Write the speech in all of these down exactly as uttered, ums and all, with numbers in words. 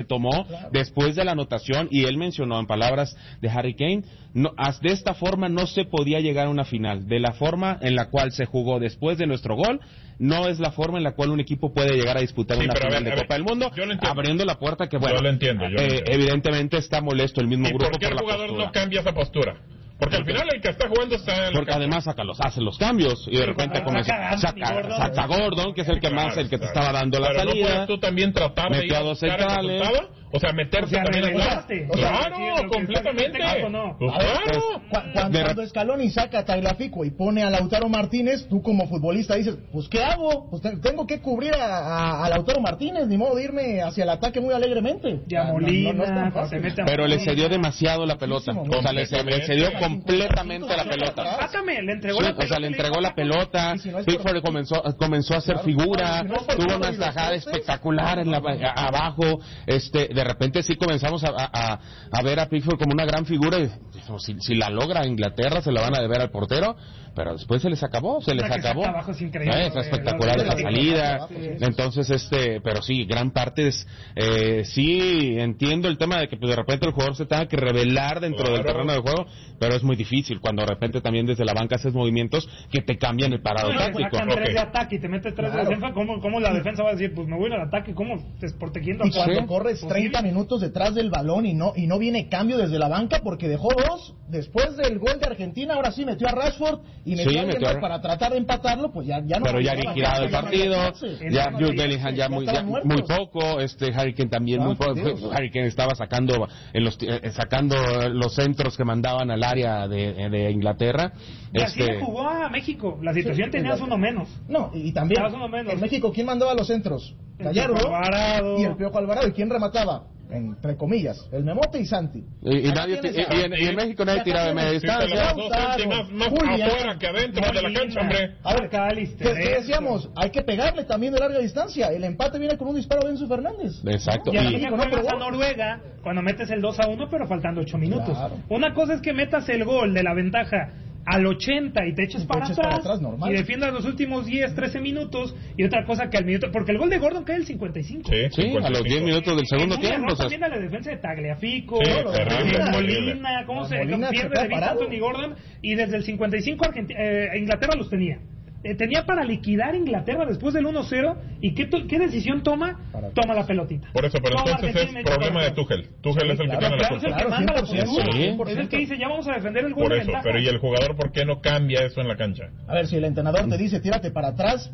tomó claro. después de la anotación, y él mencionó en palabras de Harry Kane, no, de esta forma no se podía llegar a una final, de la forma en la cual se jugó después de nuestro gol, no es la forma en la cual un equipo puede llegar a disputar sí, una final ver, de Copa ver, del Mundo, abriendo la puerta que, bueno, yo lo entiendo, yo eh, lo entiendo. evidentemente está molesto el mismo ¿Y grupo por qué por el la jugador postura? no cambia esa postura? Porque al final el que está jugando está en porque además saca los, hace los cambios y de repente comienza, saca, saca Gordon, que es el que más, el que te estaba dando la pero salida. ¿No puedes tú también tratar de ir a buscar el resultado? O sea, meterse o sea, también atrás. Claro, sí, completamente. No. Pues claro. Cu cuando, cuando Scaloni saca a Tagliafico y pone a Lautaro Martínez, tú como futbolista dices, pues ¿qué hago? Pues tengo que cubrir a, a, a Lautaro Martínez, ni modo de irme hacia el ataque muy alegremente. Ya Molina, no, no, no pero le cedió demasiado la pelota. O sea, le, le cedió completamente la pelota. Pásame, le entregó sí, la pelota. O sea, le entregó la pelota. Pickford comenzó, comenzó a hacer claro, figura, no, tuvo una tajada espectacular en la, abajo. Este, de repente sí comenzamos a, a, a ver a Pickford como una gran figura. Y, si, si la logra Inglaterra, se la van a deber al portero. Pero después se les acabó, se les la acabó. Abajo es increíble. Es espectacular esa salida. Entonces, este, pero sí, gran parte es, eh, sí entiendo el tema de que pues, de repente el jugador se tenga que revelar dentro claro. del terreno de juego, pero es muy difícil cuando de repente también desde la banca haces movimientos que te cambian el parado no, táctico. Sacan okay. tres de ataque y te metes tres claro. de defensa, ¿cómo, ¿cómo la defensa va a decir? Pues me voy al ataque, ¿cómo te protegiendo? Y cuando sí. corres treinta minutos detrás del balón y no y no viene cambio desde la banca porque dejó dos, después del gol de Argentina, ahora sí metió a Rashford y metió sí, a alguien más para tratar de empatarlo, pues ya, ya no. Pero ya había girado el partido, ya Jude Bellingham ya muy, ya muy poco, este Harry Kane también ah, muy poco. Dios. Harry Kane estaba sacando en los eh, sacando los centros que mandaban al área de, de Inglaterra. Y este... así le jugó a México. La situación sí, tenías uno menos. No, y también menos. En México, ¿quién mandaba los centros? Gallardo y el Piojo Alvarado. ¿Y quién remataba? Entre comillas, el Memote y Santi. Y, y, nadie, y, y, en, y en México nadie tiraba de media distancia. Sí, más, más afuera que adentro Molina, de la cancha, hombre. A ver, ¿qué, ¿qué decíamos? Hay que pegarle también de larga distancia. El empate viene con un disparo de Enzo Fernández. Exacto. Y a México no pegó a Noruega cuando metes el dos a uno, pero faltando ocho minutos. Claro. Una cosa es que metas el gol de la ventaja al ochenta y te eches, y para, te atrás, para atrás y defiendas los últimos diez, trece minutos, y otra cosa que al minuto, porque el gol de Gordon cae el cincuenta y cinco. Sí, sí cincuenta y cinco. A los diez minutos del segundo en tiempo. También a la defensa de Tagliafico, sí, de, de Molina, cómo se Molina pierde de vista Anthony Gordon, y desde el cincuenta y cinco Argenti eh, Inglaterra los tenía. Eh, tenía para liquidar Inglaterra después del uno cero, y ¿qué, ¿qué decisión toma? Toma la pelotita. Por eso, pero toma entonces es problema de Tuchel. Tuchel sí, es el claro, que tiene claro, la culpa. Es el que manda la postura. Sí. Es el que dice, ya vamos a defender el gol Por de eso, ventaja. pero ¿y el jugador por qué no cambia eso en la cancha? A ver, si el entrenador te dice, tírate para atrás,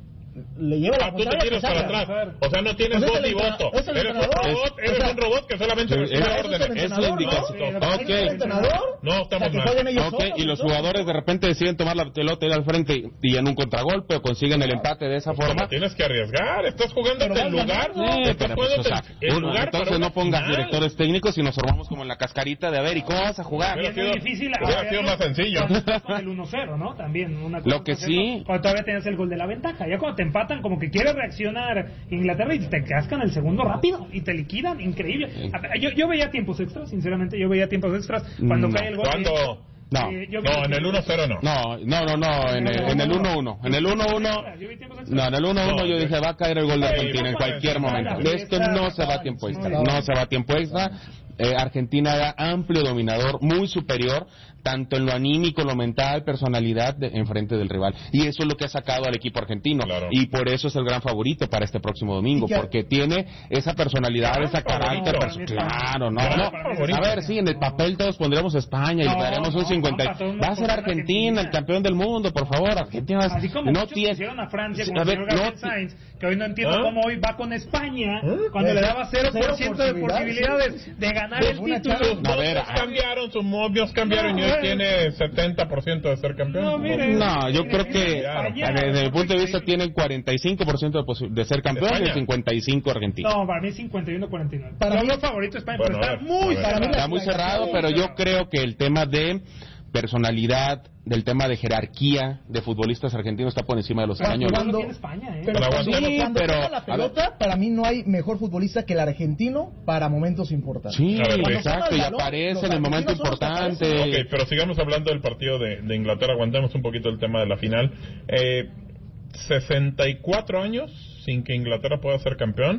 le lleva la ah, tú te tiras para atrás. O sea, no tienes pues voz ni voto. Es el eres un robot, es, eres o sea, un robot que solamente recibe órdenes. Es la indicación. ¿No? Ok. ¿Es el entrenador? No, estamos o sea, mal. Ellos okay. solos, Y los jugadores de repente deciden tomar la pelota ir al frente y, y en un contragolpe o consiguen el empate de esa pues forma. Tienes que arriesgar. Estás jugando en lugar. Sí, pero pues, o sea, uno, entonces no pongas directores técnicos y nos formamos como en la cascarita de a ver, ¿y cómo vas a jugar? Es muy difícil. Hubiera sido más sencillo. Con el uno cero, ¿no? También. Lo que sí. Cuando todavía tenías el gol de la ventaja. Ya cuando te empatan, como que quieres reaccionar Inglaterra y te cascan el segundo rápido y te liquidan, increíble. Yo, yo veía tiempos extras, sinceramente, yo veía tiempos extras cuando no. cae el gol. ¿Cuándo? No, eh, no en el uno cero no. No, no, no, no, en el, en el uno uno. En el uno uno. No, en el uno uno yo dije, va a caer el gol de Argentina en cualquier momento. Esto no se va a tiempo extra. No se va a tiempo extra. Eh, Argentina era amplio dominador, muy superior, tanto en lo anímico, lo mental, personalidad de, en frente del rival. Y eso es lo que ha sacado al equipo argentino. Claro. Y por eso es el gran favorito para este próximo domingo, porque tiene esa personalidad, ese carácter. Perso claro, no, no. A ver, sí, en el papel todos pondríamos España y no, daríamos un cincuenta. No, va a ser Argentina, el campeón del mundo, por favor. Argentina así como no muchos tiene. Hicieron a Francia con el señor Gabriel Sainz, que hoy no entiendo ¿Ah? cómo hoy va con España, ¿Ah? cuando ¿Eh? le daba cero por ciento de posibilidades de ganar el título. A ver, cambiaron, sus movios cambiaron no, y hoy tiene setenta por ciento de ser campeón. No, mire, no yo creo que desde el punto de vista tienen cuarenta y cinco por ciento de, de ser campeón y cincuenta y cinco Argentina. No, para mí cincuenta y uno a cuarenta y nueve. Para mí los favoritos España, bueno, pero está muy cerrado. Está muy cerrado, pero yo creo que el tema de personalidad, del tema de jerarquía de futbolistas argentinos está por encima de los españoles. Cuando, España, ¿eh? Pero pero cuando, sí, cuando pero, la pelota, para mí no hay mejor futbolista que el argentino para momentos importantes. Sí, exacto, y aparece en el momento importante. Ok, pero sigamos hablando del partido de, de Inglaterra, aguantemos un poquito el tema de la final. Eh, sesenta y cuatro años sin que Inglaterra pueda ser campeón.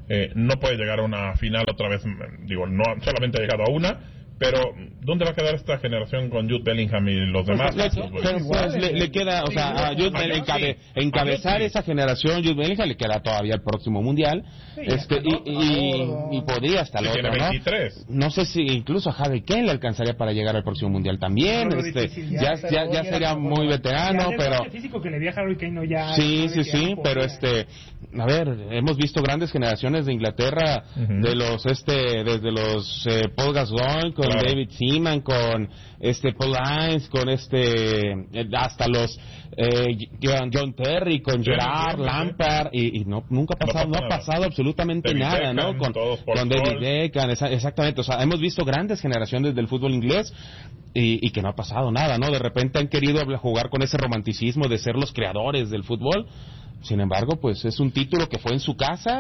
eh, no puede llegar a una final otra vez. Digo, no solamente ha llegado a una. Pero, ¿dónde va a quedar esta generación con Jude Bellingham y los demás? Pues, pues, pues, le, le queda, o sea, a Jude Bellingham, encabe, encabezar esa generación, Jude Bellingham le queda todavía el próximo mundial, sí, este y, y, y podría hasta el otro, ¿no? No sé si incluso a Harry Kane le alcanzaría para llegar al próximo mundial también, no, este, ya, ya, ya, ya sería muy veterano, pero... El físico que le vi a Harry Kane no ya... Sí, sí, sí, pero este, a ver, hemos visto grandes generaciones de Inglaterra, uh-huh. de los, este, desde los eh, Paul Gascoigne, con Claro. David Seaman, con este Paul Hines, con este hasta los eh, John Terry, con sí, Gerard, sí, sí, Lampard y, y no nunca ha pasado, no, no ha pasado absolutamente David nada, Beckham, ¿no? Con, con David Beckham, exactamente, o sea, hemos visto grandes generaciones del fútbol inglés y, y que no ha pasado nada, ¿no? De repente han querido jugar con ese romanticismo de ser los creadores del fútbol. Sin embargo, pues es un título que fue en su casa.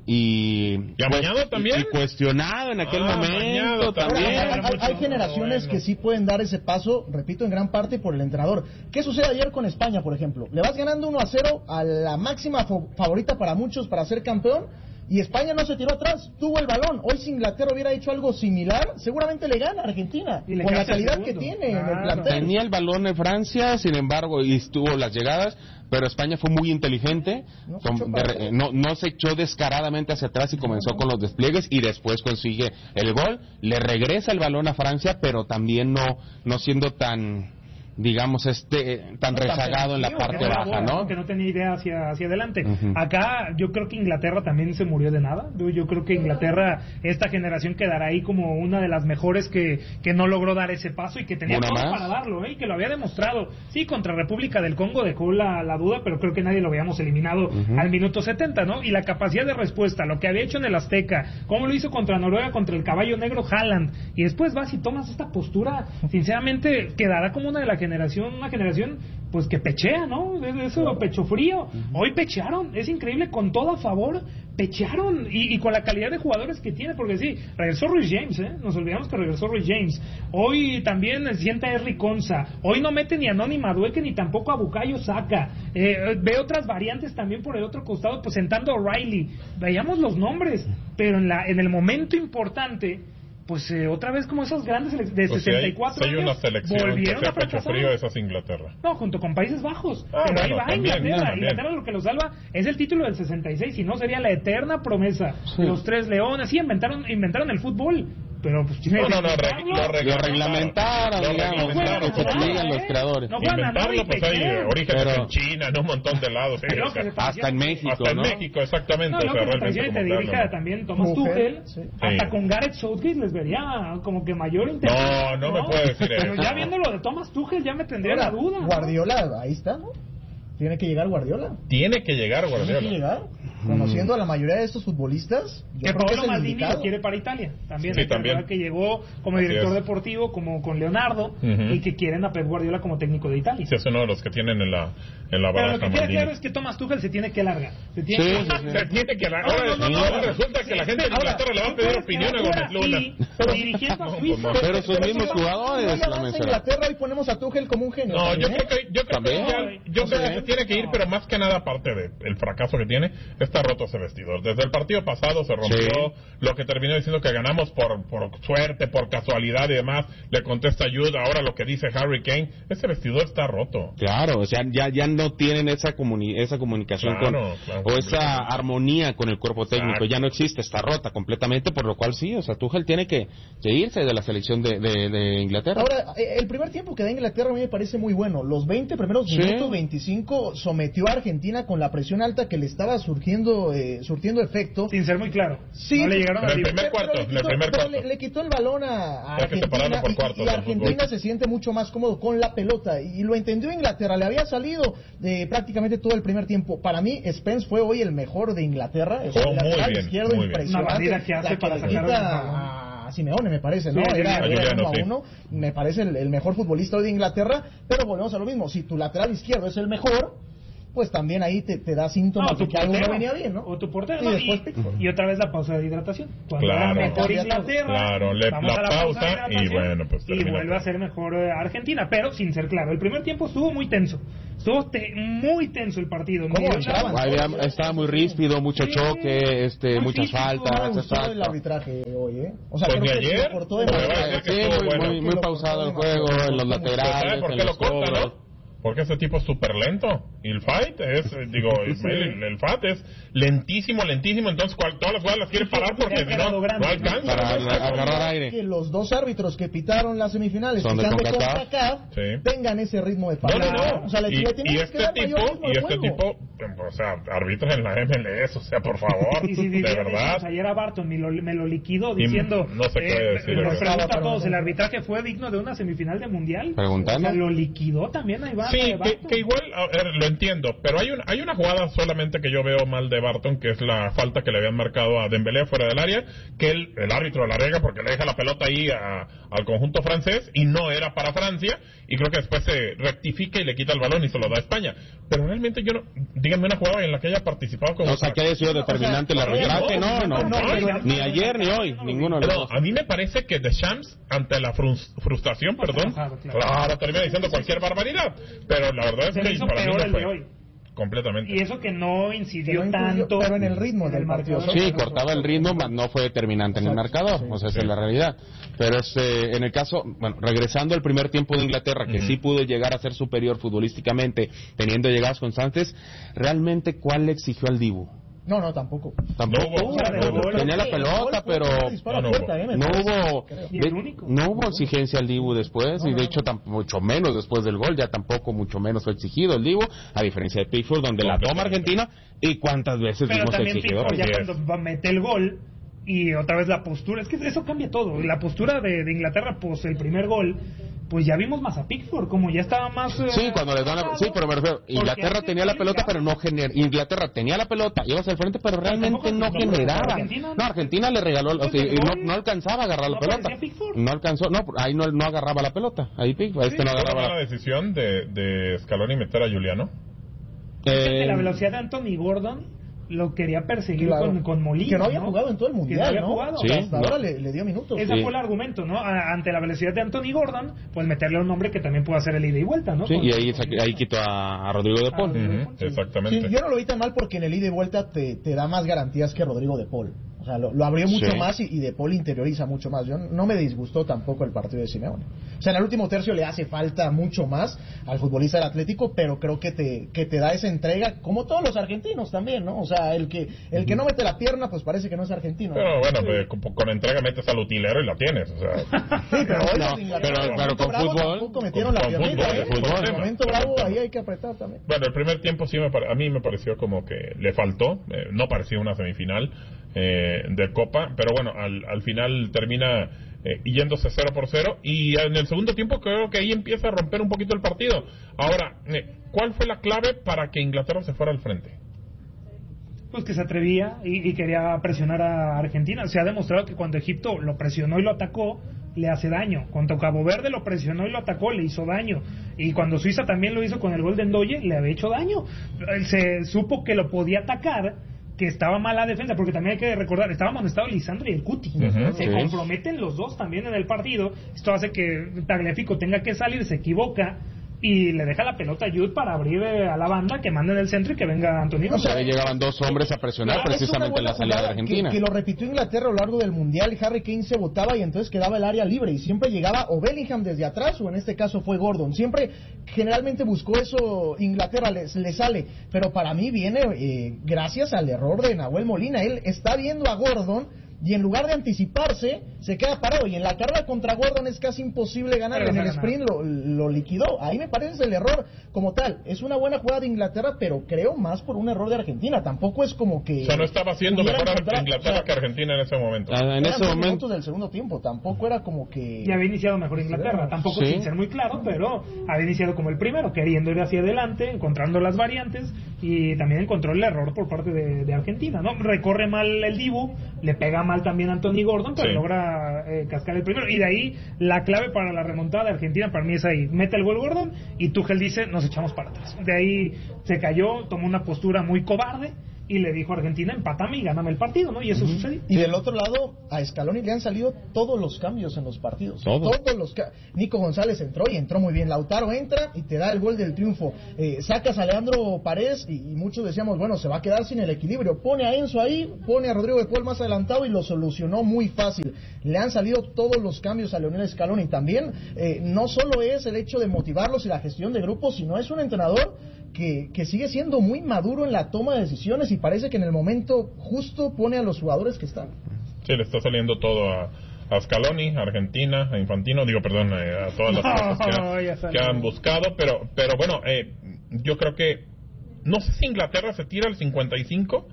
Y, ¿Y amañado también? Y cuestionado en aquel ah, momento también. Hay, hay, hay generaciones bueno. que sí pueden dar ese paso, repito, en gran parte por el entrenador. ¿Qué sucede ayer con España, por ejemplo? Le vas ganando uno a cero a la máxima favorita para muchos para ser campeón y España no se tiró atrás, tuvo el balón. Hoy si Inglaterra hubiera hecho algo similar, seguramente le gana a Argentina, y con la calidad que tiene claro. en el plantel. Tenía el balón en Francia, sin embargo, y estuvo las llegadas, pero España fue muy inteligente, no se, con, de, no, no se echó descaradamente hacia atrás y comenzó no. con los despliegues y después consigue el gol, le regresa el balón a Francia, pero también no, no siendo tan... digamos, este tan no, rezagado en la parte baja, bola, ¿no? Que no tenía idea hacia, hacia adelante. Uh-huh. Acá yo creo que Inglaterra también se murió de nada. Yo, yo creo que Inglaterra, esta generación quedará ahí como una de las mejores que, que no logró dar ese paso y que tenía todo para darlo, ¿eh? Y que lo había demostrado. Sí, contra República del Congo dejó la, la duda, pero creo que nadie lo habíamos eliminado uh-huh. al minuto setenta, ¿no? Y la capacidad de respuesta, lo que había hecho en el Azteca, cómo lo hizo contra Noruega, contra el caballo negro Haaland, y después vas y tomas esta postura, sinceramente quedará como una de las generación, una generación pues que pechea, ¿no? Eso, claro. pecho frío. Uh-huh. Hoy pechearon, es increíble, con todo a favor, pechearon, y, y con la calidad de jugadores que tiene, porque sí, regresó Rhys James, ¿eh? Nos olvidamos que regresó Rhys James. Hoy también sienta a Henry Konsa. Hoy no mete ni a Noni Madueke ni tampoco a Bukayo Saka. Eh, ve otras variantes también por el otro costado, pues sentando a O'Reilly. Veíamos los nombres, pero en, la, en el momento importante, pues eh, otra vez como esos grandes de pues sesenta y cuatro si hay, si hay años una selección que sea pecho frío, esa es Inglaterra. No, junto con Países Bajos. Ah, pero bueno, ahí va también, Inglaterra. también. Inglaterra lo que lo salva es el título del sesenta y seis, si no sería la eterna promesa. Sí. Los tres leones, sí, inventaron, inventaron el fútbol. Pero pues no, no, no, re, lo, re, lo reglamentaron, lo digamos, reglamentaron, que se digan los creadores. No inventarlo, pues hay orígenes pero, en China, en un montón de lados. Sí, o sea, hasta en México, hasta ¿no? en México, exactamente. No, o sea, realmente te dirija también Thomas Tuchel, sí. hasta sí. con Gareth Southgate les vería como que mayor interés. No, no, no me puede decir eso. Pero ya viendo lo de Thomas Tuchel ya me tendría Ahora, la duda. Guardiola, ¿no? Ahí está, ¿no? Tiene que llegar Guardiola. Tiene que llegar Guardiola. Tiene que llegar. Conociendo a la mayoría de estos futbolistas, yo que creo Paolo que Maldini lo quiere para Italia también, sí, también. Que llegó como director deportivo como con Leonardo uh-huh. y que quieren a Pep Guardiola como técnico de Italia. Sí, es uno de los que tienen en la en la baraja. Pero lo que queda claro es que Thomas Tuchel se tiene que largar. Se tiene, sí, que... Sí, sí. Se tiene que largar. Ahora, no, no, no, no, resulta sí, que la gente de Inglaterra le va a pedir opinión a Gómez Luna. Pero dirigiendo a Suiza. Pero sus mismos jugadores. No Inglaterra y ponemos a Tuchel como un genio. No, yo creo que yo creo que yo creo que se tiene que ir, pero más que nada aparte del fracaso que tiene, está roto ese vestidor. Desde el partido pasado se rompió, sí. lo que terminó diciendo que ganamos por, por suerte, por casualidad y demás, le contesta Jude, ahora lo que dice Harry Kane, ese vestidor está roto. Claro, o sea, ya, ya no tienen esa, comuni- esa comunicación claro, con, claro, o esa armonía con el cuerpo técnico, exacto. ya no existe, está rota completamente, por lo cual sí, o sea, Tuchel tiene que, que irse de la selección de, de, de Inglaterra. Ahora, el primer tiempo que da Inglaterra a mí me parece muy bueno, los veinte primeros sí. minutos, veinticinco, sometió a Argentina con la presión alta que le estaba surgiendo, eh, surtiendo efecto. Sin ser muy claro. Sí, no le llegaron en el primer cuarto, pero, pero, en el primer pero cuarto. Le, le quitó el balón a, a Argentina por cuartos, y, y Argentina se siente mucho más cómodo con la pelota y lo entendió Inglaterra, le había salido de prácticamente todo el primer tiempo. Para mí Spence fue hoy el mejor de Inglaterra, es oh, el lateral izquierdo impresionante. Una que hace la para que le quita a Simeone, me parece, ¿no? Sí, era era uno sí. a uno, me parece el, el mejor futbolista hoy de Inglaterra, pero volvemos a lo mismo, si tu lateral izquierdo es el mejor, pues también ahí te, te da síntomas no, de que algo no venía bien, ¿no? O tu portero, sí, ¿no? después y, y otra vez la pausa de hidratación. Cuando claro, era mejor Inglaterra, claro, le, vamos la, a la pausa, pausa y bueno, pues y vuelve a ser mejor eh, Argentina, pero sin ser claro. El primer tiempo estuvo muy tenso, estuvo te, muy tenso el partido. ¿Cómo? Había, estaba muy ríspido, mucho choque, este, muy muchas físico, faltas. Me gustó el arbitraje hoy, ¿eh? O sea, pues creo ni que ayer, lo cortó de sí, muy, muy, muy pausado el juego, en los laterales, ¿por qué en lo los corta, cobros. no? Porque ese tipo es súper lento. Y el fight es, digo, el, el, el F A T es lentísimo, lentísimo. Entonces, cual, todas las jugadas las quiere parar porque si no, no alcanza. Para agarrar aire. Que los dos árbitros que pitaron las semifinales, son que de sean de CONCACAF, CONCACAF, sí. tengan ese ritmo de No, partido. no, no. O sea, le, y, le y este tipo, y este tipo, o sea, arbitra en la M L S, o sea, por favor, y si de verdad. Decimos, ayer a Barton me lo, me lo liquidó diciendo, no sé qué eh, decir. Nos pregunta a todos, ¿el arbitraje fue digno de una semifinal de mundial? Preguntando. O sea, lo liquidó también ahí va. Sí, que, que igual, a ver, lo entiendo, pero hay, un, hay una jugada solamente que yo veo mal de Barton, que es la falta que le habían marcado a Dembélé fuera del área, que el, el árbitro la riega porque le deja la pelota ahí a, al conjunto francés y no era para Francia, y creo que después se rectifica y le quita el balón y se lo da a España. Pero realmente yo no, díganme una jugada en la que haya participado como... O sea, que haya sido determinante el arbitraje, no, no, no, no, ni ayer ni hoy, ninguno de los dos. A mí me parece que Deschamps, ante la frustración, perdón, claro, termina diciendo cualquier barbaridad, pero la verdad es que para mí no fue. Completamente. Y eso que no incidió que no tanto. Pero en el ritmo del partido. Sí, cortaba el ritmo, mas no fue determinante en el marcador. Sí, o sea, esa sí. es la realidad. Pero este, en el caso, bueno, regresando al primer tiempo de Inglaterra, que uh-huh. sí pudo llegar a ser superior futbolísticamente, teniendo llegadas constantes, ¿realmente cuál le exigió al Dibu? No, no, tampoco. Tampoco. No hubo, no, no, no, tenía la pelota, pero no, no hubo, no hubo, de, no hubo exigencia al Dibu después, no, y de no, hecho no. mucho menos después del gol, ya tampoco mucho menos fue exigido el Dibu, a diferencia de Pickford, donde la toma Argentina, y cuántas veces pero vimos exigido. Pero ya cuando mete el gol, y otra vez la postura, es que eso cambia todo, la postura de, de Inglaterra, pues el primer gol, pues ya vimos más a Pickford, como ya estaba más... Sí, eh, cuando le dan la... Sí, pero me refiero, Inglaterra tenía la pelota, pero no generaba... Inglaterra tenía la pelota, iba hacia el frente, pero realmente no generaba. Argentina, no, Argentina le regaló... O sea, no, no alcanzaba a agarrar la pelota. No alcanzó, no, ahí no, no agarraba la pelota. Ahí Pickford, este no agarraba la... la decisión de, de Scaloni meter a Juliano? Eh, la velocidad de Anthony Gordon lo quería perseguir claro. con, con Molina, que no había ¿no? jugado en todo el mundial, que no, ¿no? Jugado. Sí, hasta no. ahora le, le dio minutos. Ese sí. fue el argumento, ¿no? A, ante la velocidad de Anthony Gordon, pues meterle a un hombre que también puede hacer el ida y vuelta, ¿no? Sí, con, y ahí, con, ahí quitó a, a Rodrigo de Paul. Uh-huh. Sí. Exactamente. Sí, yo no lo vi tan mal porque en el ida y vuelta te, te da más garantías que Rodrigo de Paul. O sea, lo, lo abrió mucho sí. más y, y De Paul interioriza mucho más. Yo no me disgustó tampoco el partido de Simeone. O sea, en el último tercio le hace falta mucho más al futbolista del Atlético, pero creo que te que te da esa entrega, como todos los argentinos también, ¿no? O sea, el que el que no mete la pierna, pues parece que no es argentino. Pero ¿no? bueno, sí. pues, con, con entrega metes al utilero y la tienes, o sea. Sí, pero hoy no, pero, pero con bravo, fútbol. Tampoco metieron con, la piernita, fútbol, ¿eh? fútbol, En el momento bravo ahí hay que apretar también. Bueno, el primer tiempo sí me pare... a mí me pareció como que le faltó, eh, no parecía una semifinal eh, de Copa, pero bueno, al, al final termina eh, yéndose cero por cero y en el segundo tiempo creo que ahí empieza a romper un poquito el partido. Ahora, eh, ¿cuál fue la clave para que Inglaterra se fuera al frente? Pues que se atrevía y, y quería presionar a Argentina. Se ha demostrado que cuando Egipto lo presionó y lo atacó, le hace daño. Cuando Cabo Verde lo presionó y lo atacó, le hizo daño. Y cuando Suiza también lo hizo con el gol de Ndoye, le había hecho daño. Se supo que lo podía atacar, que estaba mal la defensa, porque también hay que recordar, estaba amonestado Lisandro y el Cuti. Uh-huh, se sí. comprometen los dos también en el partido. Esto hace que Tagliafico tenga que salir, se equivoca y le deja la pelota a Jude para abrir eh, a la banda, que mande del centro y que venga Antonio. O sea, ahí llegaban dos hombres a presionar claro, precisamente en la salida de Argentina. Que, que lo repitió Inglaterra a lo largo del Mundial, y Harry Kane se botaba y entonces quedaba el área libre y siempre llegaba o Bellingham desde atrás o en este caso fue Gordon. Siempre, generalmente buscó eso, Inglaterra le, le sale, pero para mí viene eh, gracias al error de Nahuel Molina. Él está viendo a Gordon y en lugar de anticiparse, se queda parado. Y en la carrera contra Gordon es casi imposible ganar. En el sprint lo, lo liquidó. Ahí me parece el error como tal. Es una buena jugada de Inglaterra, pero creo más por un error de Argentina. Tampoco es como que... O sea, no estaba haciendo mejor a Inglaterra o sea, que Argentina en ese momento. Ah, en ese momento del segundo tiempo. Tampoco era como que... Y había iniciado mejor Inglaterra. Tampoco sí. sin ser muy claro, pero había iniciado como el primero, queriendo ir hacia adelante, encontrando las variantes, y también encontró el error por parte de, de Argentina, ¿no? Recorre mal el Dibu, le pega mal mal también Anthony Gordon, pero sí. logra eh, cascar el primero. Y de ahí, la clave para la remontada de Argentina para mí es ahí. Mete el gol Gordon y Tuchel dice, nos echamos para atrás. De ahí se cayó, tomó una postura muy cobarde y le dijo a Argentina, empátame y gáname el partido, ¿no? Y eso uh-huh. sucedió. Y del otro lado, a Scaloni le han salido todos los cambios en los partidos. Todo. Todos los ca- Nico González entró y entró muy bien. Lautaro entra y te da el gol del triunfo. Eh, sacas a Leandro Paredes y, y muchos decíamos, bueno, se va a quedar sin el equilibrio. Pone a Enzo ahí, pone a Rodrigo de Paul más adelantado y lo solucionó muy fácil. Le han salido todos los cambios a Lionel Scaloni. También, eh, no solo es el hecho de motivarlos y la gestión de grupos, sino es un entrenador Que, que sigue siendo muy maduro en la toma de decisiones y parece que en el momento justo pone a los jugadores que están. Sí, le está saliendo todo a, a Scaloni, a Argentina, a Infantino, digo, perdón, eh, a todas las cosas que, ha, que han buscado, pero pero bueno, eh, yo creo que, no sé si Inglaterra se tira al cincuenta y cinco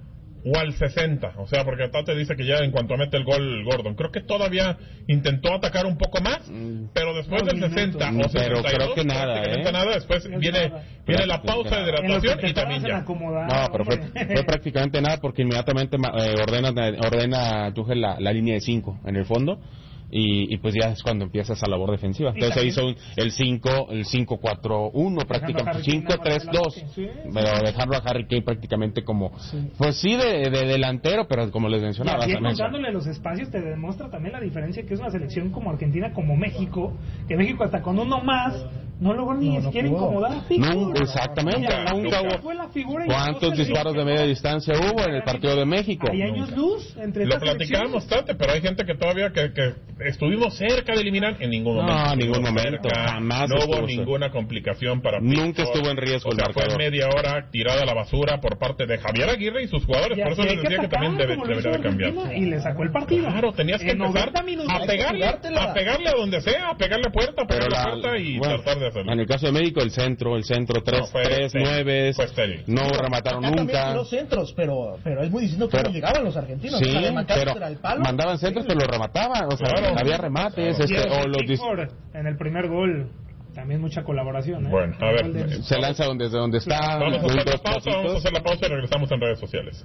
o al sesenta, o sea, porque Tate dice que ya en cuanto mete el gol Gordon, creo que todavía intentó atacar un poco más, pero después no, del sesenta o pero creo que nada, ¿eh? nada, después no viene nada. viene la pausa de hidratación y también ya. No, pero fue, fue prácticamente nada porque inmediatamente eh, ordena ordena Tuchel la, la línea de cinco en el fondo. Y, y pues ya es cuando empieza esa labor defensiva. Entonces se hizo un, el cinco el cinco cuatro uno prácticamente, cinco tres dos, sí, pero dejarlo a Harry Kane prácticamente como, sí. pues sí, de, de delantero, pero como les mencionaba. Y dándole los espacios te demuestra también la diferencia que es una selección como Argentina, como México, que México hasta con uno más no logró ni no, siquiera no incomodar a Pico. No, exactamente, nunca hubo. Fue la figura ¿Cuántos disparos de media distancia hubo en el partido de México? Hay años luz entre Lo platicábamos bastante, pero hay gente que todavía que, que estuvimos cerca de eliminar en ningún momento. No, en ningún momento, cerca, jamás. No hubo ninguna complicación para Pico. Nunca estuvo en riesgo. O sea, fue media hora tirada a la basura por parte de Javier Aguirre y sus jugadores. Ya, por eso les decía que, que también debe, debería de cambiar. Y le sacó el partido. Claro, tenías que empezar a pegarle, a pegarle a donde sea, a pegarle puerta, a pegarle a puerta y bueno, tratar de hacerlo. En el caso de México, el centro, el centro tres tres nueve, no remataron acá nunca. Los centros, pero pero es muy diciendo que pero, no llegaban los argentinos. Sí, o sea, pero el palo, mandaban centros, sí. pero los remataban, o sea, claro. había remates. Claro. Este, o los dis- en el primer gol también mucha colaboración. ¿eh? Bueno, a ver, de... se lanza donde, desde donde está. Vamos a hacer la pausa, vamos a hacer la pausa y regresamos en redes sociales.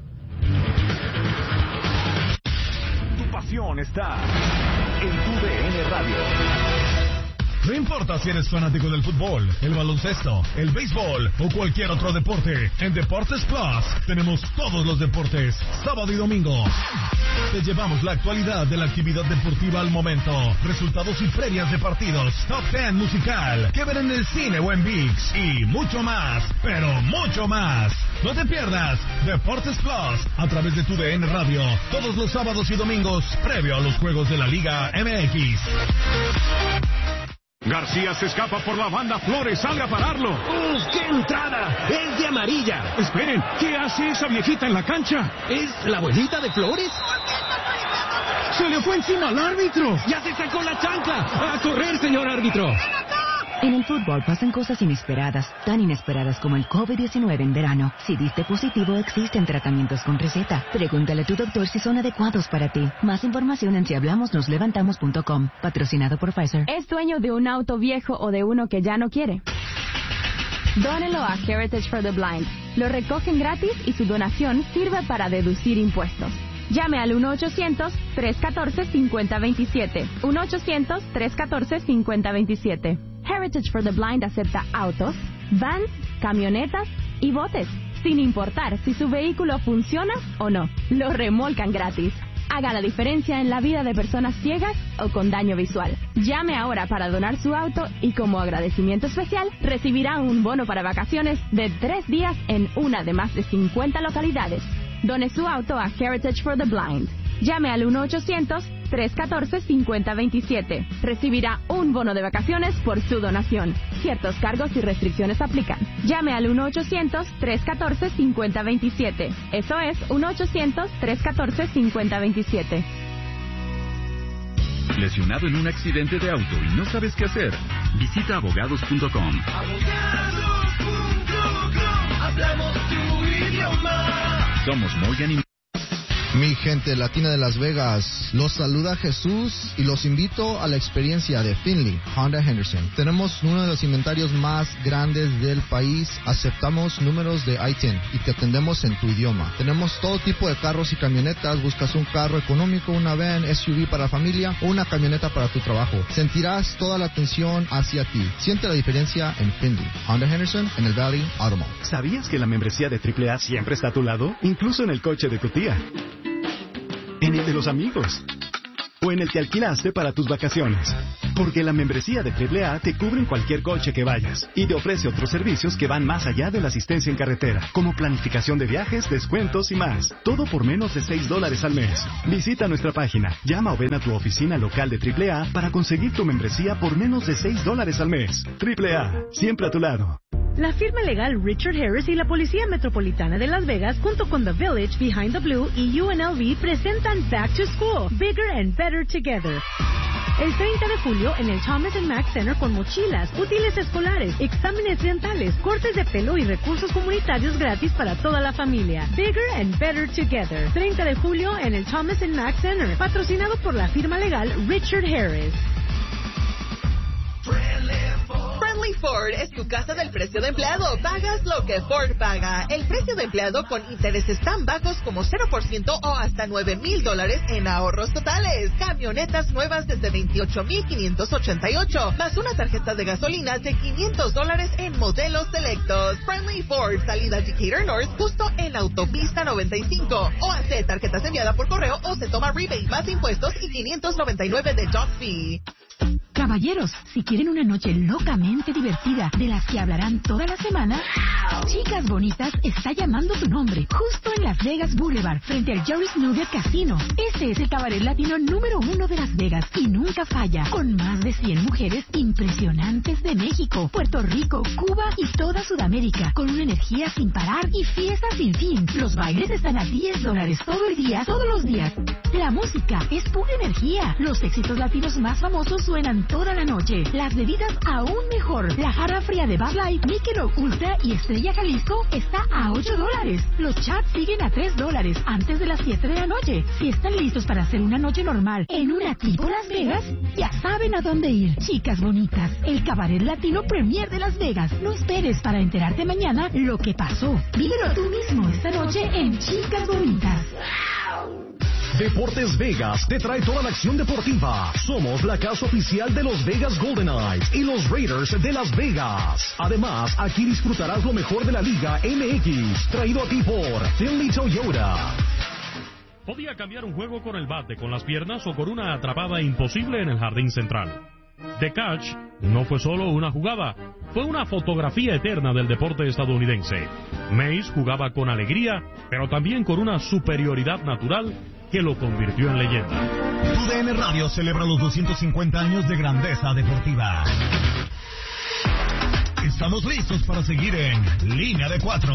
Tu pasión está en tu D N Radio. No importa si eres fanático del fútbol, el baloncesto, el béisbol o cualquier otro deporte, en Deportes Plus tenemos todos los deportes, sábado y domingo. Te llevamos la actualidad de la actividad deportiva al momento, resultados y previas de partidos, top ten musical, que ver en el cine o en ViX y mucho más, pero mucho más. No te pierdas Deportes Plus a través de tu D N Radio, todos los sábados y domingos, previo a los juegos de la Liga M X. García se escapa por la banda, Flores sale a pararlo. ¡Uf, qué entrada! ¡Es de amarilla! Esperen, ¿qué hace esa viejita en la cancha? ¿Es la abuelita de Flores? ¡Se le fue encima al árbitro! ¡Ya se sacó la chancla! ¡A correr, señor árbitro! En el fútbol pasan cosas inesperadas, tan inesperadas como el COVID diecinueve en verano. Si diste positivo, existen tratamientos con receta. Pregúntale a tu doctor si son adecuados para ti. Más información en si hablamos nos levantamos punto com. Patrocinado por Pfizer. ¿Es dueño de un auto viejo o de uno que ya no quiere? Dónelo a Heritage for the Blind. Lo recogen gratis y su donación sirve para deducir impuestos. Llame al uno ochocientos, tres uno cuatro, cinco cero dos siete. uno ochocientos, tres uno cuatro, cinco cero dos siete. Heritage for the Blind acepta autos, vans, camionetas y botes, sin importar si su vehículo funciona o no. Lo remolcan gratis. Haga la diferencia en la vida de personas ciegas o con daño visual. Llame ahora para donar su auto y como agradecimiento especial recibirá un bono para vacaciones de tres días en una de más de cincuenta localidades. Done su auto a Heritage for the Blind. Llame al uno ochocientos, tres uno cuatro, cinco cero dos siete. Recibirá un bono de vacaciones por su donación. Ciertos cargos y restricciones aplican. Llame al uno ochocientos, tres uno cuatro, cinco cero dos siete. Eso es uno ochocientos, tres uno cuatro, cinco cero dos siete. ¿Lesionado en un accidente de auto y no sabes qué hacer? Visita abogados punto com. abogados punto com. Hablamos tu idioma. Somos Morgan y Mi gente latina de Las Vegas, los saluda Jesús y los invito a la experiencia de Finley Honda Henderson. Tenemos uno de los inventarios más grandes del país, aceptamos números de I diez y te atendemos en tu idioma. Tenemos todo tipo de carros y camionetas, buscas un carro económico, una van, S U V para familia o una camioneta para tu trabajo. Sentirás toda la atención hacia ti. Siente la diferencia en Finley Honda Henderson en el Valley Automall. ¿Sabías que la membresía de triple A siempre está a tu lado? Incluso en el coche de tu tía, en el de los amigos o en el que alquilaste para tus vacaciones. Porque la membresía de triple A te cubre en cualquier coche que vayas y te ofrece otros servicios que van más allá de la asistencia en carretera, como planificación de viajes, descuentos y más. Todo por menos de seis dólares al mes. Visita nuestra página, llama o ven a tu oficina local de triple A para conseguir tu membresía por menos de seis dólares al mes. triple A, siempre a tu lado. La firma legal Richard Harris y la Policía Metropolitana de Las Vegas, junto con The Village, Behind the Blue y U N L V, presentan Back to School, Bigger and Better Together. El treinta de julio en el Thomas and Mack Center con mochilas, útiles escolares, exámenes dentales, cortes de pelo y recursos comunitarios gratis para toda la familia. Bigger and Better Together. treinta de julio en el Thomas and Mack Center, patrocinado por la firma legal Richard Harris. Friendly Ford es tu casa del precio de empleado. Pagas lo que Ford paga. El precio de empleado con intereses tan bajos como cero por ciento o hasta nueve mil dólares en ahorros totales. Camionetas nuevas desde veintiocho mil quinientos ochenta y ocho, más una tarjeta de gasolina de quinientos dólares en modelos selectos. Friendly Ford, salida Decatur North, justo en Autopista noventa y cinco. O hace tarjetas enviadas por correo o se toma rebate más impuestos y quinientos noventa y nueve de dock fee. Caballeros, si quieren una noche locamente divertida, de las que hablarán toda la semana, Chicas Bonitas está llamando tu nombre, justo en Las Vegas Boulevard, frente al Jerry's Nugget Casino. Este es el cabaret latino número uno de Las Vegas y nunca falla, con más de cien mujeres impresionantes de México, Puerto Rico, Cuba y toda Sudamérica, con una energía sin parar y fiestas sin fin. Los bailes están a diez dólares todo el día, todos los días. La música es pura energía. Los éxitos latinos más famosos suenan toda la noche. Las bebidas aún mejor. La jarra fría de Bud Light, Michelob Ultra y Estrella Jalisco está a ocho dólares. Los chats siguen a tres dólares antes de las siete de la noche. Si están listos para hacer una noche normal en una tipo Las Vegas, ya saben a dónde ir. Chicas Bonitas, el cabaret latino premier de Las Vegas. No esperes para enterarte mañana lo que pasó. Vívelo tú mismo esta noche en Chicas Bonitas. Deportes Vegas te trae toda la acción deportiva. Somos la casa oficial de los Vegas Golden Knights y los Raiders de Las Vegas. Además, aquí disfrutarás lo mejor de la Liga M X, traído a ti por Finley Toyota. Podía cambiar un juego con el bate, con las piernas o con una atrapada imposible en el jardín central. The Catch no fue solo una jugada, fue una fotografía eterna del deporte estadounidense. Mays jugaba con alegría, pero también con una superioridad natural que lo convirtió en leyenda. Tu D N Radio celebra los doscientos cincuenta años de grandeza deportiva. Estamos listos para seguir en Línea de Cuatro.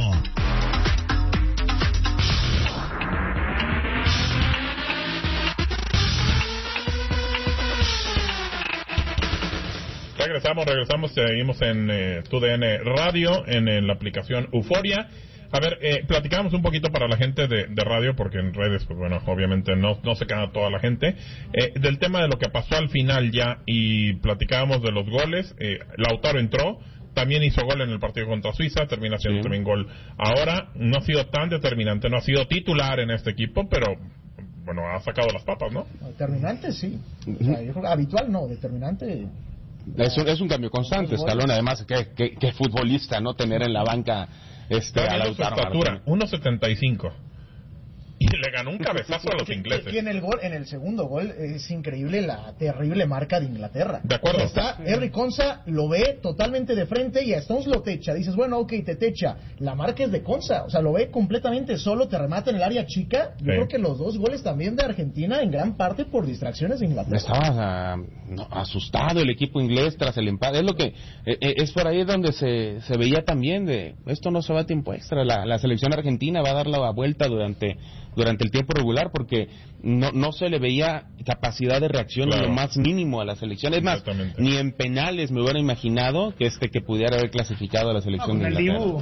Regresamos, regresamos, seguimos en eh, Tu D N Radio, en, en la aplicación Euforia. A ver, eh, platicamos un poquito para la gente de, de radio, porque en redes, pues bueno, obviamente no, no se queda toda la gente, eh, del tema de lo que pasó al final ya, y platicábamos de los goles. eh, Lautaro entró, también hizo gol en el partido contra Suiza, termina siendo sí. también gol ahora. No ha sido tan determinante, no ha sido titular en este equipo, pero bueno, ha sacado las papas, ¿no? Determinante, sí. O sea, yo creo que habitual no, determinante... Es un, es un cambio constante, Escalón. Además, que, que, que futbolista, ¿no? Tener en la banca este, a Lautaro Martínez. uno setenta y cinco. Y le ganó un cabezazo a los ingleses. Y en el gol, en el segundo gol, es increíble la terrible marca de Inglaterra. De acuerdo. Está Henry Konsa, lo ve totalmente de frente y a Stones lo techa. Dices, bueno, ok, te techa. La marca es de Konsa, o sea, lo ve completamente solo, te remata en el área chica. Yo sí. creo que los dos goles también de Argentina, en gran parte por distracciones de Inglaterra. Estaba uh, no, asustado el equipo inglés tras el empate. Es lo que eh, es por ahí donde se, se veía también de esto no se va a tiempo extra. La, la selección argentina va a dar la vuelta durante durante el tiempo regular, porque no no se le veía capacidad de reacción claro. en lo más mínimo a la selección. Es más, ni en penales me hubiera imaginado que este que pudiera haber clasificado a la selección no, de Inglaterra.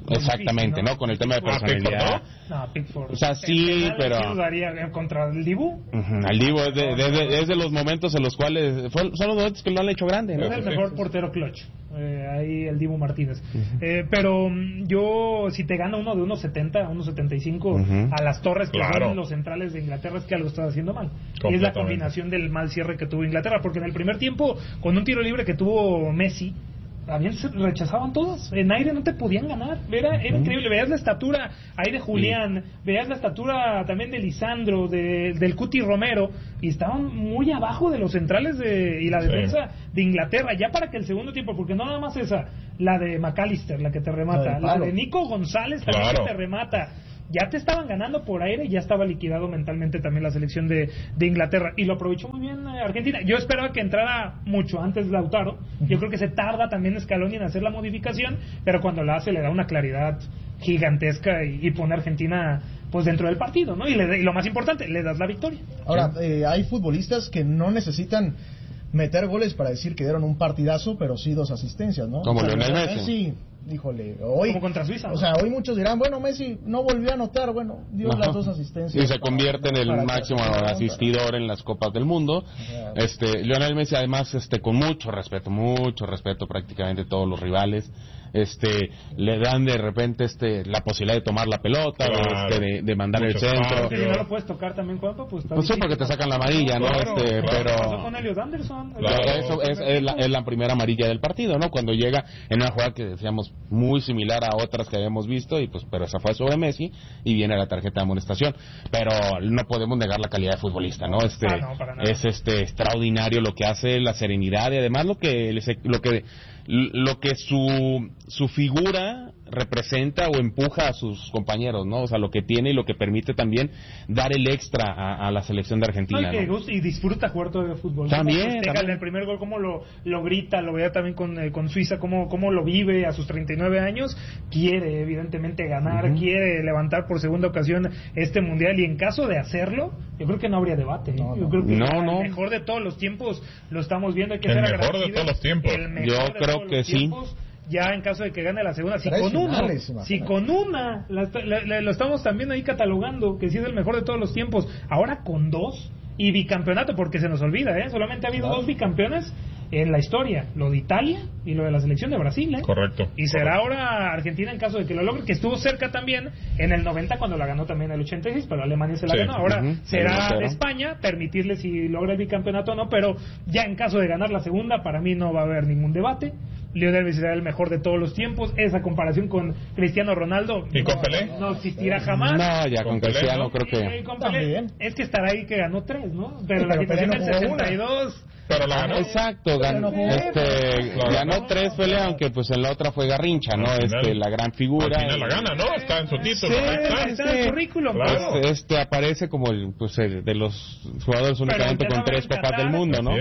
Exactamente, ¿no? Con el tema de personalidad. No, Pickford. O sea, sí, pero... ¿Contra el Dibu? Uh-huh. El Dibu es de, de, de, es de los momentos en los cuales... Fue, son los momentos que lo han hecho grande, ¿no? Es el mejor portero clutch. Eh, ahí el Dibu Martínez. Uh-huh. Eh, pero yo, si te gana uno de uno setenta, uno setenta y cinco, uh-huh. a las torres que claro. son los centrales de Inglaterra, es que algo estás haciendo mal. Y es la combinación del mal cierre que tuvo Inglaterra, porque en el primer tiempo, con un tiro libre que tuvo Messi, también se rechazaban todos, en aire no te podían ganar, era, era uh-huh. increíble, veías la estatura ahí de Julián, sí. veías la estatura también de Lisandro, de, del Cuti Romero, y estaban muy abajo de los centrales de, y la defensa sí. de Inglaterra, ya para que el segundo tiempo, porque no nada más esa, la de McAllister, la que te remata, la de, la de Nico González también claro. que te remata, ya te estaban ganando por aire y ya estaba liquidado mentalmente también la selección de, de Inglaterra, y lo aprovechó muy bien eh, Argentina. Yo esperaba que entrara mucho antes Lautaro, uh-huh. yo creo que se tarda también Scaloni en hacer la modificación, pero cuando la hace le da una claridad gigantesca y, y pone a Argentina pues dentro del partido, ¿no? Y, le, y lo más importante, le das la victoria. Ahora, eh, hay futbolistas que no necesitan meter goles para decir que dieron un partidazo, pero sí dos asistencias, ¿no? Como Lionel Messi. Messi. Híjole, hoy, como contra Suiza, ¿no? O sea, hoy muchos dirán, bueno, Messi no volvió a anotar, bueno, dio Ajá. las dos asistencias. Y se convierte en el máximo asistidor en las Copas del Mundo. Ajá. Este, Lionel Messi además, este, con mucho respeto, mucho respeto prácticamente todos los rivales. Este, le dan de repente este la posibilidad de tomar la pelota, claro. de, este, de, de mandar Mucho el centro. Si no lo puedes tocar también, Juanpa, pues está pues sí, porque te sacan la amarilla, ¿no? Claro, este, claro. pero pasó con Elliot Anderson. Claro, eso es, es, la, es la primera amarilla del partido, ¿no? Cuando llega en una jugada que decíamos muy similar a otras que habíamos visto, y pues pero esa fue sobre Messi y viene la tarjeta de amonestación. Pero no podemos negar la calidad de futbolista, ¿no? Este ah, no, para nada. Es este extraordinario lo que hace, la serenidad y además lo que lo que lo que su su figura representa o empuja a sus compañeros, ¿no? O sea, lo que tiene y lo que permite también dar el extra a, a la selección de Argentina. No, y, ¿no? y disfruta jugar todo el fútbol. También. también. El primer gol, cómo lo, lo grita, lo veía también con, eh, con Suiza, cómo, cómo lo vive a sus treinta y nueve años. Quiere, evidentemente, ganar, uh-huh. quiere levantar por segunda ocasión este mundial, y en caso de hacerlo, yo creo que no habría debate. No, yo creo que no, el no. mejor de todos los tiempos lo estamos viendo. Hay que el ser mejor de todos los tiempos. Yo creo que sí. Tiempos, ya en caso de que gane la segunda, si con finales, una, si con una, la, la, la, lo estamos también ahí catalogando, que sí es el mejor de todos los tiempos, ahora con dos, y bicampeonato, porque se nos olvida, ¿eh? Solamente ha habido claro. dos bicampeones en la historia, lo de Italia y lo de la selección de Brasil, ¿eh? Correcto. Y será correcto. ahora Argentina en caso de que lo logre, que estuvo cerca también en el noventa cuando la ganó también en el ochenta y seis, pero Alemania se la sí. ganó. Ahora uh-huh. será de España permitirle si logra el bicampeonato o no, pero ya en caso de ganar la segunda, para mí no va a haber ningún debate. Lionel Messi será el mejor de todos los tiempos. Esa comparación con Cristiano Ronaldo ¿Y con Pelé? No, no existirá jamás. No, ya con, con Cristiano creo que... Y con Pelé, es que estará ahí que ganó tres, ¿no? Pero sí, la situación del sesenta y dos... Pero la ganó. Exacto, ganó, este, ganó tres peleas, aunque pues en la otra fue Garrincha, ¿no? Este, la gran figura. Al final la gana, ¿no? Está en su título. Sí, está, está en su currículum. Claro. Este, este aparece como el, pues el de los jugadores únicamente con tres copas del mundo, ¿no?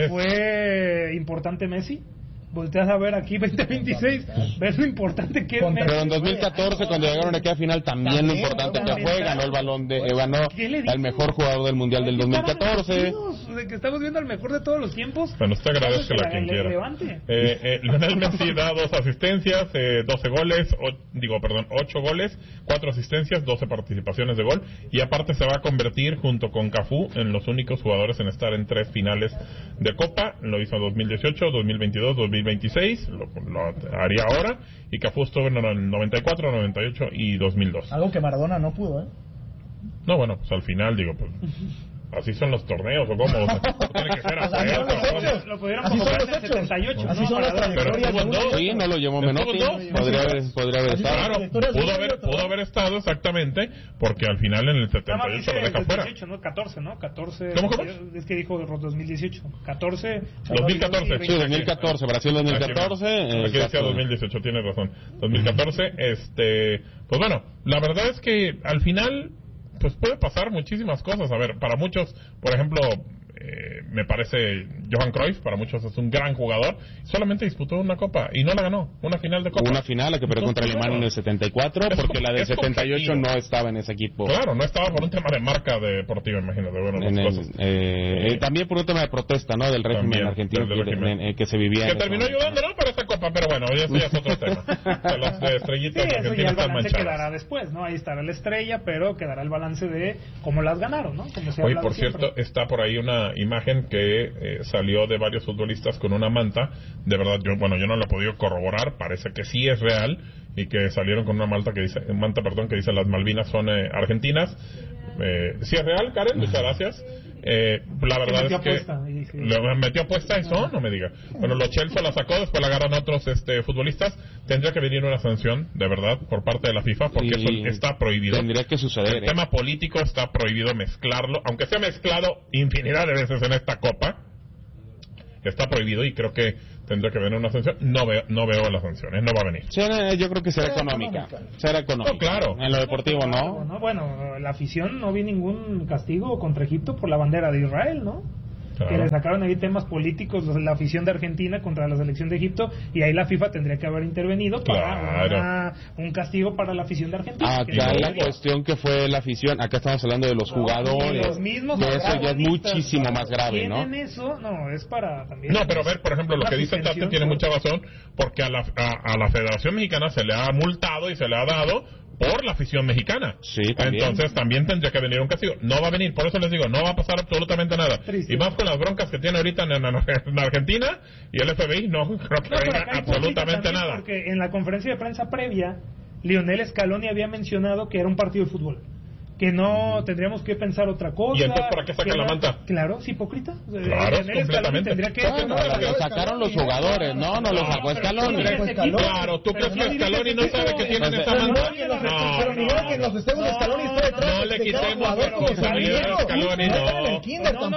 Fue importante Messi. Volteas a ver aquí veinte veintiséis, ves lo importante que es. Pero en dos mil catorce, cuando llegaron aquí a final, también, también lo importante que fue, ganó el balón de ganó al mejor jugador del mundial del dos mil catorce. De que estamos viendo al mejor de todos los tiempos. Bueno, usted agradece a quien quiera. Eh, eh, Lionel Messi da dos asistencias, eh, doce goles, o, digo, perdón, ocho goles, cuatro asistencias, doce participaciones de gol, y aparte se va a convertir junto con Cafú en los únicos jugadores en estar en tres finales de Copa. Lo hizo en dos mil dieciocho, dos mil veintidós, dos mil veintiséis, lo, lo haría ahora, y Cafú estuvo en el noventa y cuatro, noventa y ocho y dos mil dos. Algo que Maradona no pudo, ¿eh? No, bueno, pues al final, digo, pues así son los torneos, o cómo, o sea, tiene que ser así. Lo, lo pudieron convocar en el setenta y ocho, así son las trayectorias. Sí, no lo llevó Menotti, podría haber, podría haber estado. Claro, pudo haber, pudo haber estado exactamente, porque al final en el setenta y ocho lo deja fuera. ¿no? catorce, ¿no? catorce. ¿Cómo, cómo? Es que dijo dos mil dieciocho. catorce. dos mil catorce. Sí, dos mil catorce, Brasil dos mil catorce. Aquí decía dos mil dieciocho, tiene razón. dos mil catorce, este, pues bueno, la verdad es que al final pues puede pasar muchísimas cosas. A ver, para muchos, por ejemplo, eh, me parece, Johan Cruyff, para muchos es un gran jugador, solamente disputó una copa y no la ganó, una final de copa. Una final, la que perdió contra Alemania en el setenta y cuatro, porque la del setenta y ocho no estaba en ese equipo. Claro, no estaba por un tema de marca deportiva, imagino, de bueno, en el, cosas. Eh, eh, también por un tema de protesta, ¿no? Del régimen también, argentino del régimen. Que, eh, que se vivía. Que terminó ayudando, ¿no? Para esa copa, pero bueno, eso ya es otro tema. Las estrellitas sí, argentinas están manchadas. Quedará después, ¿no? Ahí estará la estrella, pero quedará el balance de cómo las ganaron, ¿no? Como se Oye, por siempre. cierto, está por ahí una imagen que eh, salió de varios futbolistas con una manta. De verdad, yo bueno, yo no lo he podido corroborar, parece que sí es real y que salieron con una manta que dice, manta, perdón, que dice las Malvinas son eh, argentinas. Eh, sí es real, Karen, muchas gracias. Eh, la verdad es que sí. ¿le metió puesta eso? No me diga. Bueno, lo Chelsea la sacó, después la agarran otros este, futbolistas. Tendría que venir una sanción, de verdad, por parte de la FIFA, porque sí, eso está prohibido. Tendría que suceder. El ¿eh? tema político está prohibido mezclarlo, aunque se ha mezclado infinidad de veces en esta copa. Está prohibido y creo que tendría que venir una sanción. No veo, no veo las sanciones, no va a venir. Será, yo creo que será económica. Será económica. No, claro. En lo deportivo, ¿no? no. Bueno, la afición no vi ningún castigo contra Egipto por la bandera de Israel, ¿no? Claro. Que le sacaron ahí temas políticos, la afición de Argentina contra la selección de Egipto, y ahí la FIFA tendría que haber intervenido para claro. una, un castigo para la afición de Argentina. Acá la cuestión que fue la afición, acá estamos hablando de los no, jugadores, los mismos que eso ya es muchísimo más grave, ¿no? ¿Tienen eso? No, es para también... No, pero a ver, por ejemplo, lo que dice Tate tiene mucha razón, porque a la, a, a la Federación Mexicana se le ha multado y se le ha dado por la afición mexicana. Sí, también. Entonces también tendría que venir un castigo. No va a venir, por eso les digo, no va a pasar absolutamente nada. Triste. Y más con las broncas que tiene ahorita en, en, en Argentina y el F B I, no creo que no, venga absolutamente nada. Porque en la conferencia de prensa previa, Lionel Scaloni había mencionado que era un partido de fútbol, que no tendríamos que pensar otra cosa. ¿Y entonces para qué sacan la manta? Claro, es hipócrita. Claro, es completamente. Que... Bueno, lo sacaron los jugadores, no, no lo sacó Scaloni. Claro, ¿tú crees que Scaloni no sabe que tienen esa manta? No, pero ni que en los extremos de Scaloni está detrás. No le quitemos responsabilidad a Scaloni, no.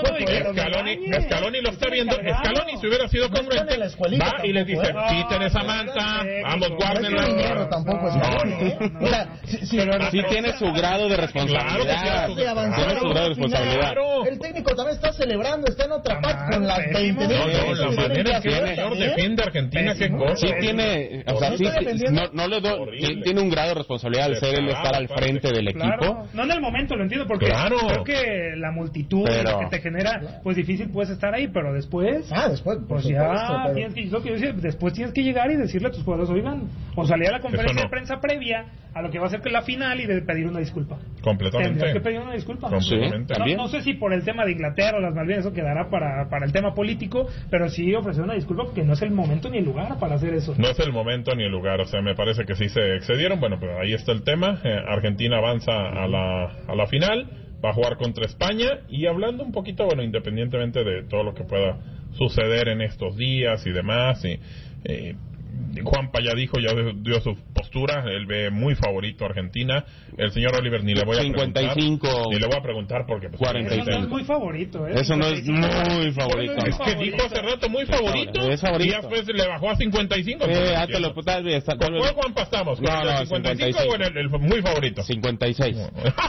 Scaloni lo está viendo. Scaloni, si hubiera sido congruente, va y les dice, quiten esa manta, vamos, guárdenla. Tampoco es Scaloni. O sea, sí tiene su grado de responsabilidad. Claro que tiene avanzar, su grado de responsabilidad. Claro. El técnico también está celebrando, está en otra parte con las veinte mil. No, no, la manera que el señor defiende a Argentina, qué cosa. Sí tiene, o sea, sí, no, no le doy, tiene un grado de responsabilidad al ser él estar al frente del equipo. Claro. No en el momento, lo entiendo, porque claro. creo que la multitud pero... que te genera, pues difícil puedes estar ahí, pero después, ah, después, pues ya, pero... tienes que, lo que yo decía, después tienes que llegar y decirle a tus jugadores, oigan, o salir a la conferencia no. de prensa previa a lo que va a ser que la final y de pedir una disculpa. Completamente. Tendrías que pedir una disculpa. Completamente. No, no sé si por el tema de Inglaterra o las Malvinas eso quedará para, para el tema político, pero sí ofrecer una disculpa porque no es el momento ni el lugar para hacer eso. No es el momento ni el lugar, o sea, me parece que sí se excedieron. Bueno, pues ahí está el tema. Eh, Argentina avanza a la, a la final, va a jugar contra España y hablando un poquito, bueno, independientemente de todo lo que pueda suceder en estos días y demás, y eh, Juanpa ya dijo, ya dio su postura, él ve muy favorito a Argentina. El señor Oliver ni le voy a cincuenta y cinco, preguntar, ni le voy a preguntar porque pues, cuarenta y seis. Eso no es muy favorito, ¿eh? Eso no es muy favorito. Es que dijo hace rato muy favorito, es favorito. Y después le bajó a cincuenta y cinco. Eh, ah, te lo, tal vez, tal vez. ¿Con cuál Juanpa estamos? ¿Con no, el no, cincuenta y cinco o en el, el muy favorito? cincuenta y seis.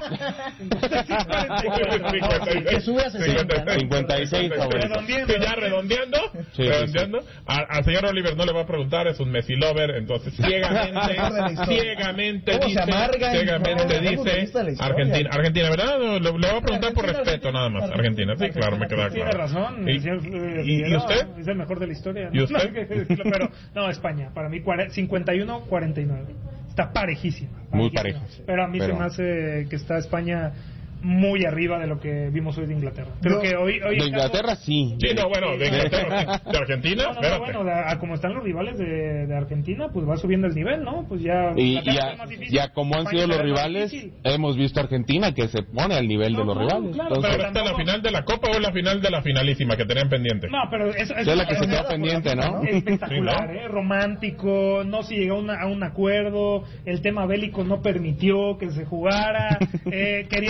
Que sube a sesenta. cincuenta y seis favorito. Redondeando. Ya redondeando. Sí, redondeando. Sí, sí. Al señor Oliver no le va a preguntar, es un Messi lover, entonces ciegamente, ciegamente ¿Cómo dice, se amarga ciegamente dice Argentina, Argentina, ¿verdad? Le, le voy a preguntar por respeto nada más. Argentina, sí, claro, me queda claro. Tiene razón. ¿Y, y, ¿y usted? Es el mejor de la historia. ¿Y usted? Pero, no, España, para mí cincuenta y uno a cuarenta y nueve. Está parejísima. Muy pareja. Pero a mí pero... se me hace que está España muy arriba de lo que vimos hoy de Inglaterra. Creo no, que hoy, hoy de Inglaterra sí. Sí, no, bueno, de Inglaterra, de Argentina, no, no, no, bueno, de, a como están los rivales de, de Argentina, pues va subiendo el nivel, ¿no? Pues ya y, y a, ya como han sido los rivales, hemos visto a Argentina que se pone al nivel no, de los no, rivales. Claro, entonces, pero está en la final de la Copa o en la final de la finalísima que tenían pendiente. No, pero eso, eso es la que se quedó pendiente, ¿no? Espectacular, sí, ¿no? ¿eh? Romántico, no se llegó a, una, a un acuerdo, el tema bélico no permitió que se jugara, eh, quería Luis de la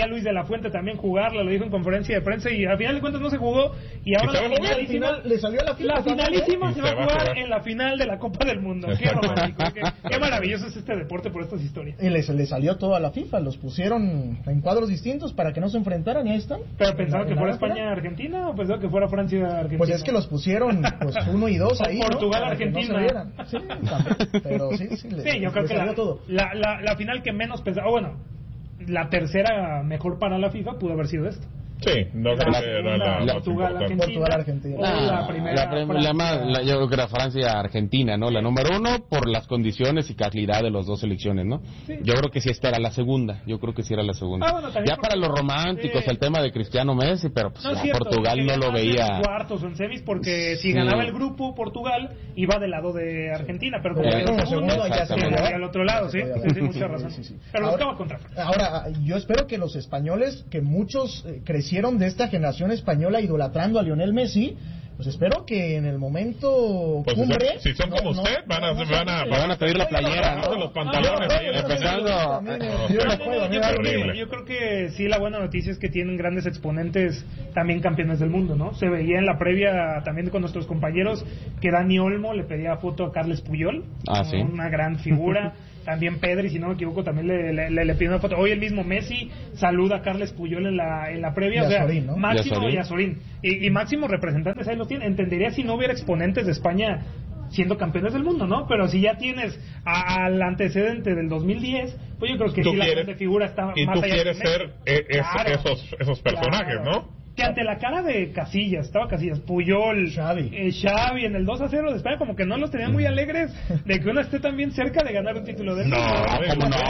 Fuente también jugarla, lo dijo en conferencia de prensa y al final de cuentas no se jugó y ahora ¿Y la finalísima le salió a la FIFA? La finalísima se, se va a jugar, jugar en la final de la Copa del Mundo. Qué romántico, qué, qué maravilloso es este deporte por estas historias. Y les, les salió todo a la FIFA, los pusieron en cuadros distintos para que no se enfrentaran y ahí están. ¿Pero pensaban que fuera España-Argentina o pensaban que fuera Francia-Argentina? Pues es que los pusieron pues uno y dos ahí, Portugal-Argentina. ¿no? Sí, también, pero sí, sí, les, sí, yo creo les que salió la, todo. La, la, la final que menos pensaba, oh, bueno, la tercera mejor para la FIFA pudo haber sido esta. Sí, no creo que era la, la Portugal-Argentina. Portugal-Argentina. Ah, la primera. La, prim la más, la, yo creo que era Francia-Argentina, ¿no? La número uno por las condiciones y calidad de las dos selecciones, ¿no? Sí. Yo creo que sí esta era la segunda. Yo creo que sí era la segunda. Ah, bueno, ya para los románticos, sí. El tema de Cristiano Messi, pero pues, no, cierto, Portugal no lo veía. En cuartos o en semis, porque si sí. ganaba el grupo Portugal, iba del lado de Argentina, pero como eh, el segundo, ya se al otro lado, sí. Sí, sí, mucha razón. Sí, sí, sí. Pero ahora, buscaba contra Francia. Ahora, yo espero que los españoles, que muchos eh, crecieron de esta generación española idolatrando a Lionel Messi, pues espero que en el momento pues cumbre... Si son, si son como no, usted, van a, no, van, a, van a pedir la playera, ¿no? Los pantalones. No, no, empezando... Yo creo que sí, la buena noticia es que tienen grandes exponentes también campeones del mundo, ¿no? Se veía en la previa también con nuestros compañeros que Dani Olmo le pedía foto a Carles Puyol, ah, ¿sí? Una gran figura. También Pedri, si no me equivoco, también le, le, le, le pidió una foto. Hoy el mismo Messi saluda a Carles Puyol en la, en la previa. Y o sea, Azorín, ¿no? Máximo y Azorín. Y, y máximos representantes ahí los tiene. Entendería si no hubiera exponentes de España siendo campeones del mundo, ¿no? Pero si ya tienes a, al antecedente del dos mil diez, pues yo creo que sí quieres, la grande figura está y más tú allá quieres de ser eh, es, claro, esos, esos personajes, claro. ¿no? Que ante la cara de Casillas, estaba Casillas, Puyol, Xavi, eh, Xavi en el dos a cero de España, como que no los tenían muy alegres de que uno esté también cerca de ganar un título de no, ¿cómo no?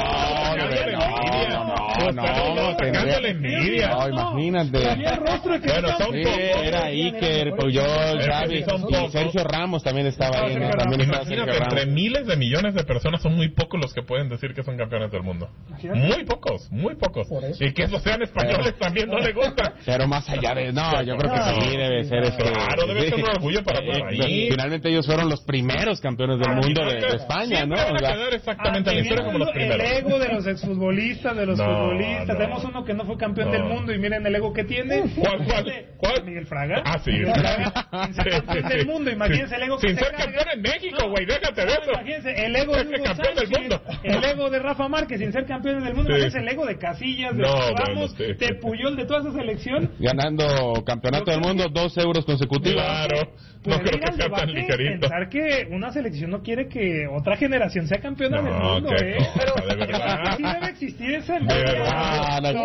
No, no, no, sacándole envidia. No, imagínate. Bueno, son sí, era Iker, Puyol, Xavi, y Sergio Ramos también estaba ahí, ¿no? También estaba Sergio Ramos. Entre miles de millones de personas son muy pocos los que pueden decir que son campeones del mundo. Muy pocos, muy pocos. Y que esos sean españoles también no le gusta. Pero más allá de... No, yo creo que sí, debe ser este... Claro, debe ser un orgullo para estar ahí. Finalmente ellos fueron los primeros campeones del mundo de, de España, ¿no? Van a quedar exactamente la historia como los primeros. El ego de los exfutbolistas, de los no, futbolistas. No. Tenemos uno que no fue campeón no. del mundo y miren el ego que tiene. ¿Cuál, cuál? ¿Cuál? Miguel Fraga. Ah, sí. Miguel Fraga, sin ser campeón sí, del mundo, imagínense sí. el ego que sin se ser carga. campeón en México, güey, no, déjate de eso. Imagínense el ego de Hugo campeón Sánchez, del mundo. el ego de Rafa Márquez sin ser campeón del mundo, sí. Imagínense el ego de Casillas, de no, Ramos, bueno, sí. de Puyol, de toda esa selección. Ganando campeonato del mundo, dos euros consecutivos. Claro, no creo que sea tan ligerito. Pensar que una selección no quiere que otra generación sea campeona no, del mundo, ¿eh? Pero de verdad. Sí debe existir esa de verdad. No, no,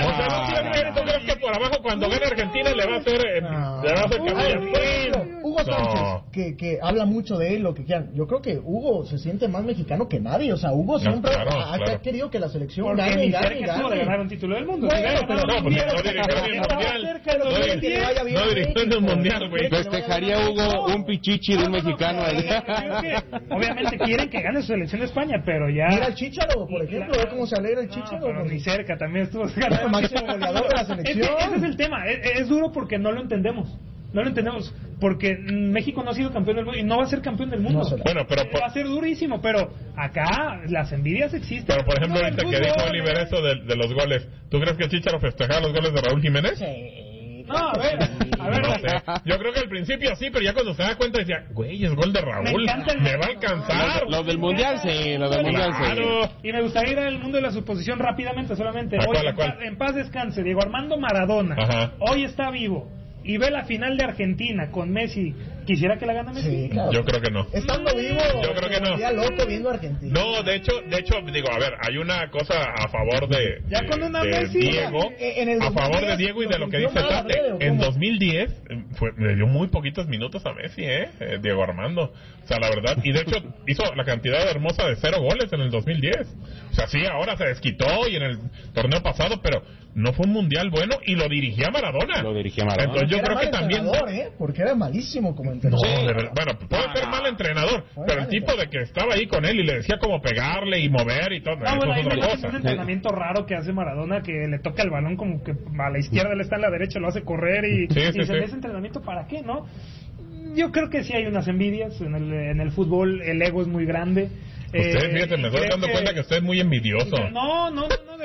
no, ¿tú crees que por abajo cuando gane Argentina le va a hacer eh, no. le va a hacer campeón? Hugo Sánchez, no. que, que habla mucho de él, lo que quieran. Yo creo que Hugo se siente más mexicano que nadie. O sea, Hugo siempre no, claro, ha, claro. ha querido que la selección porque gane, ni gane, gane. de ganar un título del mundo. Bueno, si pero no, pues no dirigió ni un mundial. No dirigió ni un mundial, güey. Festejaría Hugo un pichichi de un mexicano. Obviamente quieren que gane su selección de España, pero ya... Mira el Chícharo, por ejemplo, ve cómo se alegra el Chícharo. Pero ni cerca, también estuvo... El máximo goleador de la selección. Ese es el tema, es duro porque no lo entendemos. No lo entendemos, porque México no ha sido campeón del mundo y no va a ser campeón del mundo. No, bueno, pero por... va a ser durísimo, pero acá las envidias existen. Pero por ejemplo, ahorita que dijo Oliver eso de, de los goles, ¿tú crees que Chícharo festejaba los goles de Raúl Jiménez? Sí. No, a ver, a ver. No sé. Yo creo que al principio sí, pero ya cuando se da cuenta decía, güey, es gol de Raúl, me, me va a alcanzar. Los, los del mundial sí, los del mundial claro. sí. Y me gustaría ir al mundo de la suposición rápidamente, solamente. ¿A Hoy, cuál, a en, cuál? Paz, en paz descanse, Diego Armando Maradona. Ajá. Hoy está vivo. Y ve la final de Argentina con Messi. ¿Quisiera que la gane Messi? Sí, claro. Yo creo que no. Estando vivo, yo creo que no. Ya loco viendo a Argentina. No, de hecho, de hecho, digo, a ver, hay una cosa a favor de, ya con una de Messi, Diego, en el a favor de Diego y de lo que dice Tate. En dos mil diez fue, le dio muy poquitos minutos a Messi, ¿eh? eh, Diego Armando. O sea, la verdad, y de hecho hizo la cantidad hermosa de cero goles en el dos mil diez. O sea, sí, ahora se desquitó y en el torneo pasado, pero no fue un mundial bueno y lo dirigía Maradona. Lo dirigía Maradona. Entonces yo era creo que también... ¿eh? Porque era malísimo como entrenador. No, de verdad. Bueno, puede ser mal entrenador, fue pero el tipo de que estaba ahí con él y le decía cómo pegarle y mover y todo, no, eso bueno, es otra cosa. Es un entrenamiento raro que hace Maradona, que le toca el balón como que a la izquierda, él está en la derecha, lo hace correr y, sí, y sí, se sí. ese entrenamiento para qué, ¿no? Yo creo que sí hay unas envidias en el, en el fútbol, el ego es muy grande. Usted, eh, fíjate, me estoy dando que... cuenta que usted es muy envidioso. No, no, no, no de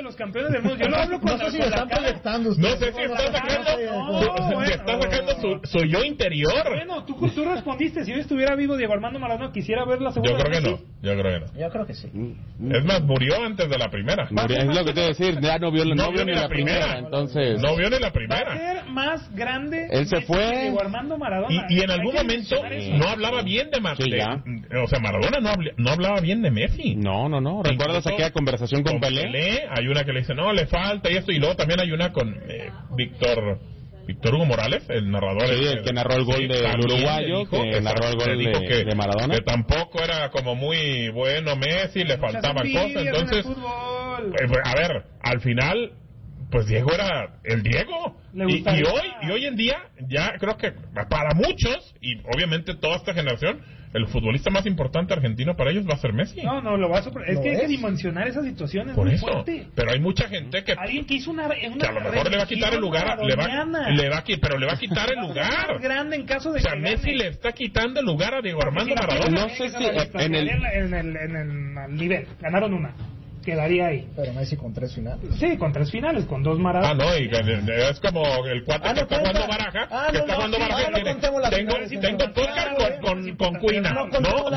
los campeones del mundo. Yo lo hablo con, no sé si con están proyectando. No sé si está sacando, no, su, bueno, está sacando su, su yo interior. Bueno, tú, tú respondiste, si yo estuviera vivo Diego Armando Maradona, quisiera ver la segunda. Yo creo que vez, no, yo creo que no. Yo creo que sí. Es más, murió antes de la primera. Murió, es lo que te iba a decir, ya no vio, no no vio ni la primera, primera, entonces... No vio ni la primera. Va a ser más grande él se fue. Diego Armando Maradona. Y, y en algún momento no hablaba bien de Maradona. Sí, o sea, Maradona no, habla, no hablaba bien de Messi. No, no, no. ¿Recuerdas aquella conversación con, con Pelé? Pelé? Hay una que le dice, no, le falta y esto. Y luego también hay una con eh, Víctor... Víctor Hugo Morales, el narrador. Sí, el que narró el gol sí, del uruguayo, dijo, que narró el gol de, que, de Maradona. Que tampoco era como muy bueno Messi, le faltaban cosas. Entonces, eh, a ver, al final, pues Diego era el Diego. Y, y hoy y hoy en día, ya creo que para muchos, y obviamente toda esta generación, el futbolista más importante argentino para ellos va a ser Messi. No, no, lo va a sorprender. Es que hay que dimensionar esas situaciones. Por muy eso. Fuerte. Pero hay mucha gente que. Alguien que hizo una. una que a lo mejor le va a quitar el lugar. Le va, le va a, pero le va a quitar el lugar. Más grande en caso de. O sea, que Messi gane. le está quitando el lugar a Diego Armando Maradona. No sé si en el, en, el, en el nivel. Ganaron una. Quedaría ahí. Pero Messi con tres finales. Sí, con tres finales, con dos Maradona. Ah, no, y es como el cuate ah, que no está cuenta. jugando baraja. Ah, que no, está no, jugando sí, baraja. ah, no Tiene, contemos tengo finales, tengo no, póker con, con, con Cuina. No, No, no,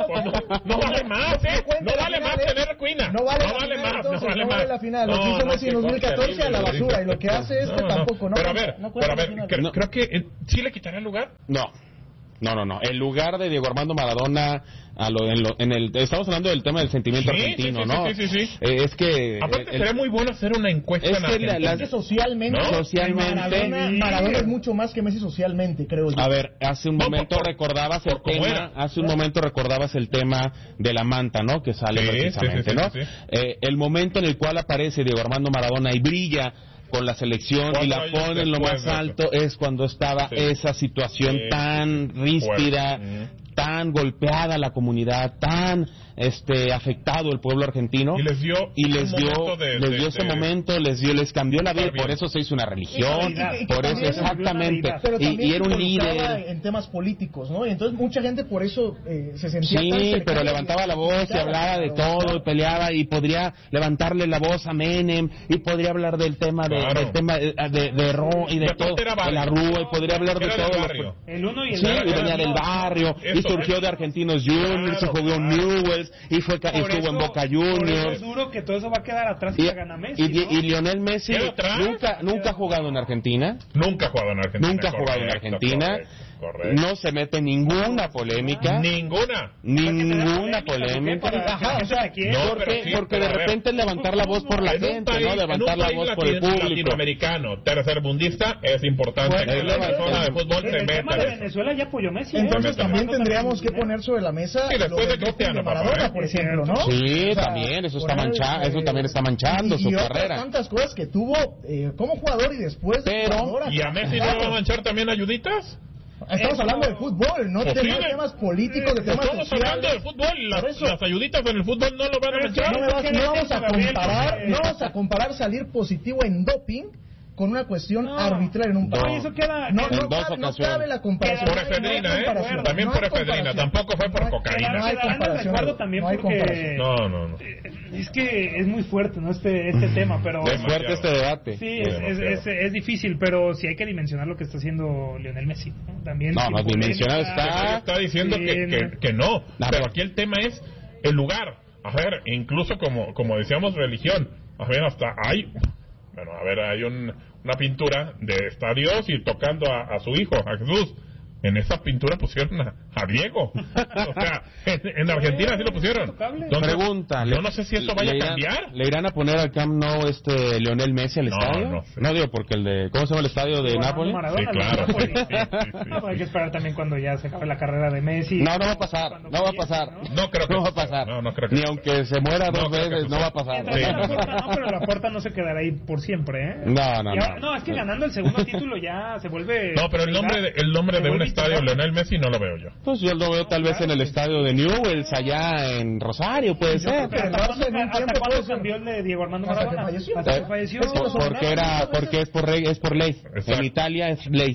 no, no vale más, ¿eh? No vale más tener Cuina. No vale, no vale final, más, entonces, no vale no más. vale la final. Lo que hizo Messi en dos mil catorce a la basura. Y lo que hace este tampoco. Pero a ver, pero a ver, creo que ¿sí le quitará el lugar? No. No, no, no. El lugar de Diego Armando Maradona, a lo, en, lo, en el, estamos hablando del tema del sentimiento sí, argentino, sí, ¿no? Sí, sí, sí. sí. Eh, es que... Aparte, el, sería muy bueno hacer una encuesta es en que Argentina. la, es que socialmente, ¿no? socialmente Maradona, Maradona es mucho más que Messi socialmente, creo yo. A ver, hace un no, momento por, recordabas por, el por tema, era. hace un momento recordabas el tema de la manta, ¿no? Que sale sí, precisamente, sí, sí, ¿no? Sí, sí. Eh, el momento en el cual aparece Diego Armando Maradona y brilla con la selección y la pone en lo más alto es cuando estaba sí. esa situación sí. tan ríspida, bueno. tan golpeada la comunidad, tan este afectado el pueblo argentino y les dio y les dio de, les de, dio de, ese de, momento, les dio les cambió la vida, por eso se hizo una religión, y, y, por eso exactamente y, y era un líder en temas políticos, ¿no? Y entonces mucha gente por eso eh, se sentía sí, tan pero levantaba la voz y hablaba de todo y peleaba y podría levantarle la voz a Menem y podría hablar del tema de claro. del tema de de, de Ro y de, de todo de la Rúa y podría hablar de todo barrio. el uno y el sí, y venía del barrio y surgió de Argentinos Juniors, se jugó en Newell's y fue estuvo eso, en Boca Juniors. Por eso es duro que todo eso va a quedar atrás y, y gana Messi. Y, ¿no? y Lionel Messi nunca nunca ha jugado en Argentina. Nunca ha jugado en Argentina. Nunca ha jugado en Argentina. Correcto, correcto. No se mete ninguna polémica. Ninguna. Ninguna polémica. Ajá, o sea, no, porque sí, porque de repente levantar la voz por la gente, país, ¿no? Levantar la voz por el público. Latinoamericano, tercermundista, es importante bueno, que la persona de fútbol se meta. El tema de Venezuela ya apoyó Messi. Entonces también tendríamos que poner sobre la mesa y después de Cristiano Maradona, por ejemplo, ¿no? Sí, o sea, también, eso está manchado, eso también está manchando y, su y carrera. Y tantas cosas que tuvo eh, como jugador y después de Pero, jugador. ¿Y a Messi no le va a manchar también ayuditas? Estamos Eso, hablando de fútbol, no posible. de temas políticos, de temas Estamos sociales. hablando de fútbol, las, las ayuditas en el fútbol no lo van a manchar. No, vas, no vamos a comparar, no vamos a comparar salir positivo en doping con una cuestión no. arbitraria en un país. No, eso queda, no, no, no, cabe, no cabe la comparación. Por efedrina, ¿eh? Comparación. También no por efedrina, tampoco fue por cocaína. No hay comparación. También no hay porque, comparación. No, no, no. Es que es muy fuerte, ¿no? Este, este tema, pero... Es fuerte este debate. Sí, es, es, es, es difícil, pero sí hay que dimensionar lo que está haciendo Lionel Messi, ¿no? También... No, no, dimensionado está... Está diciendo sí, que, que, que no, no, pero aquí el tema es el lugar. A ver, incluso como, como decíamos, religión. A ver, hasta hay... Bueno, a ver, hay un, una pintura de está Dios y tocando a, a su hijo, a Jesús. En esa pintura pusieron a, a Diego. O sea, en, en Argentina sí lo pusieron. Entonces, Pregunta, yo no sé si eso vaya le irán, a cambiar. ¿Le irán a poner al Camp Nou este Lionel Messi al no, estadio? No, sí. no digo porque el de... ¿Cómo se llama el estadio de Nápoles? Sí, claro. Sí, sí, sí, sí, no, hay que esperar también cuando ya se acabe la carrera de Messi. No, no va a pasar. No va a pasar. No, no creo que no va a pasar. No, no creo que Ni aunque se muera dos veces, no va a pasar. Sí. No, pero la puerta no se quedará ahí por siempre, ¿eh? No, no, no. No, es que ganando el segundo título ya se vuelve... No, pero el nombre de, el nombre de un estadio, Lionel Messi, no lo veo yo. Pues yo lo veo tal vez en el estadio de Newell's, allá en Rosario, puede ser. ¿Hasta cuándo cambió el de Diego Armando Maradona? Hasta que falleció. Hasta que falleció. Porque, era, porque es por ley. Es por ley. En Italia es ley.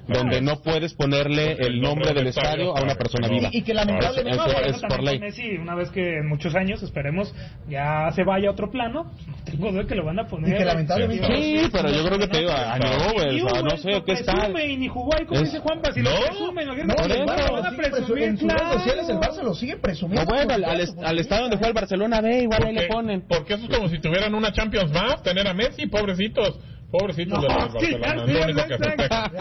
donde no puedes ponerle el nombre del estadio a una persona viva. Y que lamentablemente eso, eso es por ley. Messi, una vez que en muchos años, esperemos, ya se vaya a otro plano, tengo duda que lo van a poner. Y que lamentablemente... Sí, pero yo creo que te digo, a Newell's, o no sé, ¿qué está? Y ni jugó ahí, como dice Juanpa, si lo presumen, lo no, van a presumir, en sus redes sociales el Barça lo sigue presumiendo. No, bueno, al, al estadio donde fue el Barcelona B, igual ahí le ponen. Porque eso es como si tuvieran una Champions más, tener a Messi, pobrecitos. Pobrecitos no, de los Barcelona, es lo único que afecta.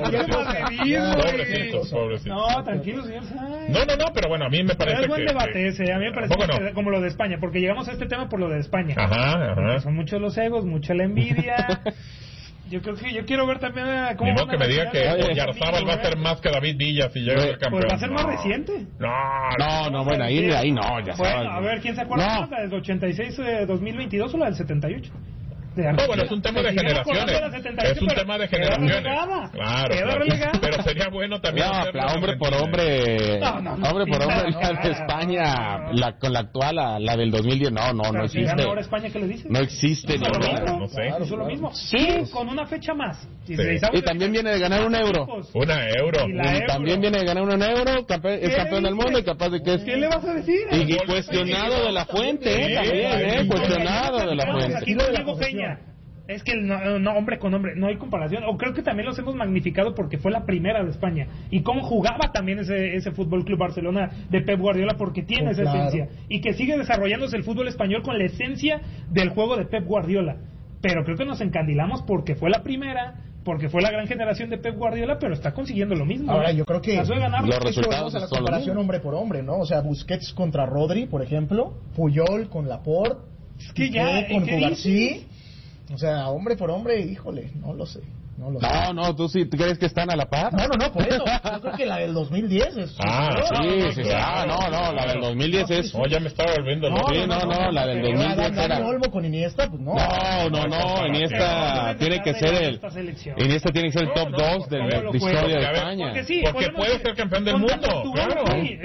Pobrecitos, pobrecitos. No, tranquilo, señor Sainz. No, no, no, pero bueno, a mí me parece que... Es buen que, debate que, ese, a mí me parece que no. Como lo de España, porque llegamos a este tema por lo de España. Ajá, ajá. Son muchos los egos, mucha la envidia... Yo creo que yo quiero ver también a cómo. Ni modo que me diga que Oyarzábal va a ser más que David Villa si llega el campeón. Pues va a ser más reciente. No, no, no, bueno, ahí, ahí no, ya sabes. Bueno, a ver, ¿quién se acuerda más? ¿La del ochenta y seis, dos mil veintidós o la del setenta y ocho? No, bueno, es un tema de generaciones. Es un tema de generaciones. Claro, claro. Pero sería bueno también. No, hombre por hombre. No, no, no, hombre por hombre, la de España, la, con la actual, la, la del dos mil diez, no, no, no existe. ahora España qué le dice? No existe. No, no, no sé. Eso es lo mismo. Sí, con una fecha más. Sí. Y también viene de ganar un euro. Una euro. Y también viene de ganar un euro, es campeón del mundo y capaz de que es. ¿Qué le vas a decir? Y cuestionado de la fuente, eh, también, eh, cuestionado de la fuente. Aquí no digo Peña. Es que no, no, hombre con hombre, no hay comparación. O creo que también los hemos magnificado porque fue la primera de España. Y cómo jugaba también ese, ese Fútbol Club Barcelona de Pep Guardiola, porque tiene oh, esa claro. esencia. Y que sigue desarrollándose el fútbol español con la esencia del juego de Pep Guardiola. Pero creo que nos encandilamos porque fue la primera, porque fue la gran generación de Pep Guardiola, pero está consiguiendo lo mismo. Ahora, yo creo que los resultados a la comparación hombre por hombre, ¿no? O sea, Busquets contra Rodri, por ejemplo, Puyol con Laporte, es que ya, con Cubarsí. O sea, hombre por hombre, híjole, no lo sé. No, lo no, sé. no, ¿tú sí crees que están a la par? No, no, no, por eso. Yo creo que la del dos mil diez es... Ah, sí, sí, sí. Ah, no, no, la del dos mil diez es... Oh, ya me estaba volviendo. No, sí, no, no, la del dos mil diez era... Dani Olmo con Iniesta, pues no. No, no, no, Iniesta tiene que ser el... Iniesta tiene que ser el top dos de la historia de España. Porque puede ser campeón del mundo, claro.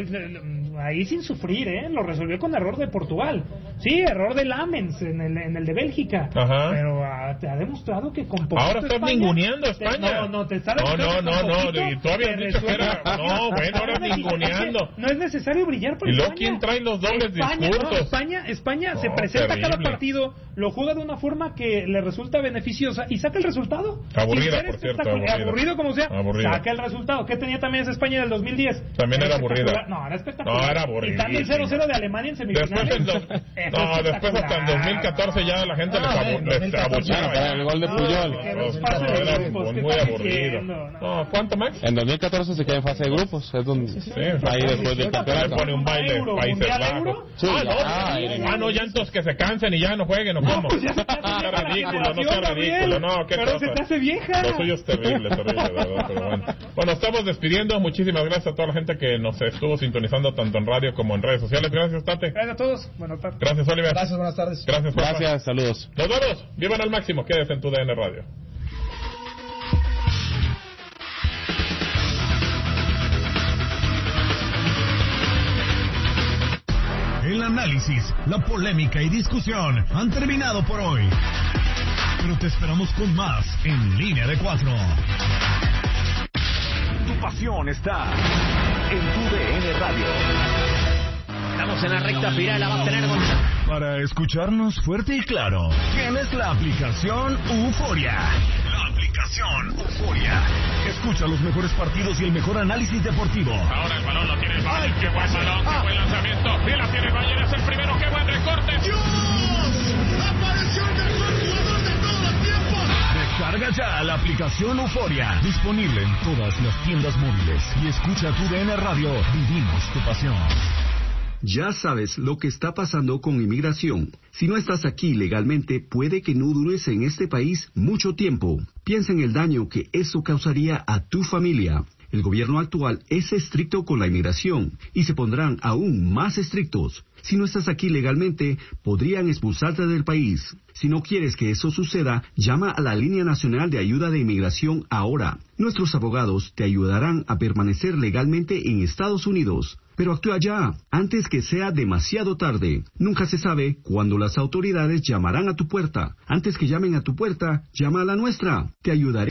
Ahí sin sufrir, ¿eh? Lo resolvió con error de Portugal. Sí, error de Lamens en el, en el de Bélgica. Ajá. Pero uh, te ha demostrado que con poquito ahora estás ninguneando a España. Te, no, no, te está no, no, no, no. Y tú habías dicho que era... No, bueno, ahora ninguneando. No es necesario brillar por España. ¿Y luego España. quién trae los dobles España, discursos? No, España, España no, se presenta terrible. Cada partido, lo juega de una forma que le resulta beneficiosa y saca el resultado. Aburrida, por cierto. Aburrida. Aburrido como sea, aburrida. Saca el resultado. ¿Qué tenía también esa España del dos mil diez? También era aburrida. No, era espectacular. No, era aburrida. El cero cero de Alemania en semifinales. Después dos, no, después hasta el dos mil catorce ya la gente ah, les abuchaba. El gol de Puyol. Era muy aburrido. No, ¿cuánto, Max? En dos mil catorce se queda en fase de grupos. Es donde sí, ahí después del campeonato. Pone un baile en Países Bajos. Sí, ah, no, ah, ah, no, ya entonces que se cansen y ya no jueguen, ¿o cómo? No sea ridículo, no sea ridículo, no, qué cosa. Pero se te hace vieja. Lo suyo es terrible, terrible, de verdad, pero bueno. Bueno, estamos despidiendo. Muchísimas gracias a toda la gente que nos estuvo sintonizando tanto en radio como en redes sociales. Gracias, Tate. Gracias a todos. Buenas tardes. Gracias, Oliver. Gracias, buenas tardes. Gracias, Juanpa. Gracias, saludos. Nos vemos. Vivan al máximo. Quédese en tu D N Radio. El análisis, la polémica y discusión han terminado por hoy. Pero te esperamos con más en Línea de Cuatro. Tu pasión está en tu D N Radio. Estamos en la recta final, la va a tener Gonzalo. Para escucharnos fuerte y claro, tienes la aplicación Euforia. La aplicación Euforia. Escucha los mejores partidos y el mejor análisis deportivo. Ahora el balón lo tiene el Bayern. Qué buen balón, qué buen lanzamiento. Y la tiene el Bayern, es el primero. Qué buen recorte. ¡Dios! ¡Apareció el mejor jugador de todos los tiempos! Descarga ya la aplicación Euforia. Disponible en todas las tiendas móviles. Y escucha tu D N Radio. Vivimos tu pasión. Ya sabes lo que está pasando con inmigración. Si no estás aquí legalmente, puede que no dures en este país mucho tiempo. Piensa en el daño que eso causaría a tu familia. El gobierno actual es estricto con la inmigración y se pondrán aún más estrictos. Si no estás aquí legalmente, podrían expulsarte del país. Si no quieres que eso suceda, llama a la Línea Nacional de Ayuda de Inmigración ahora. Nuestros abogados te ayudarán a permanecer legalmente en Estados Unidos. Pero actúa ya, antes que sea demasiado tarde. Nunca se sabe cuándo las autoridades llamarán a tu puerta. Antes que llamen a tu puerta, llama a la nuestra. Te ayudaré.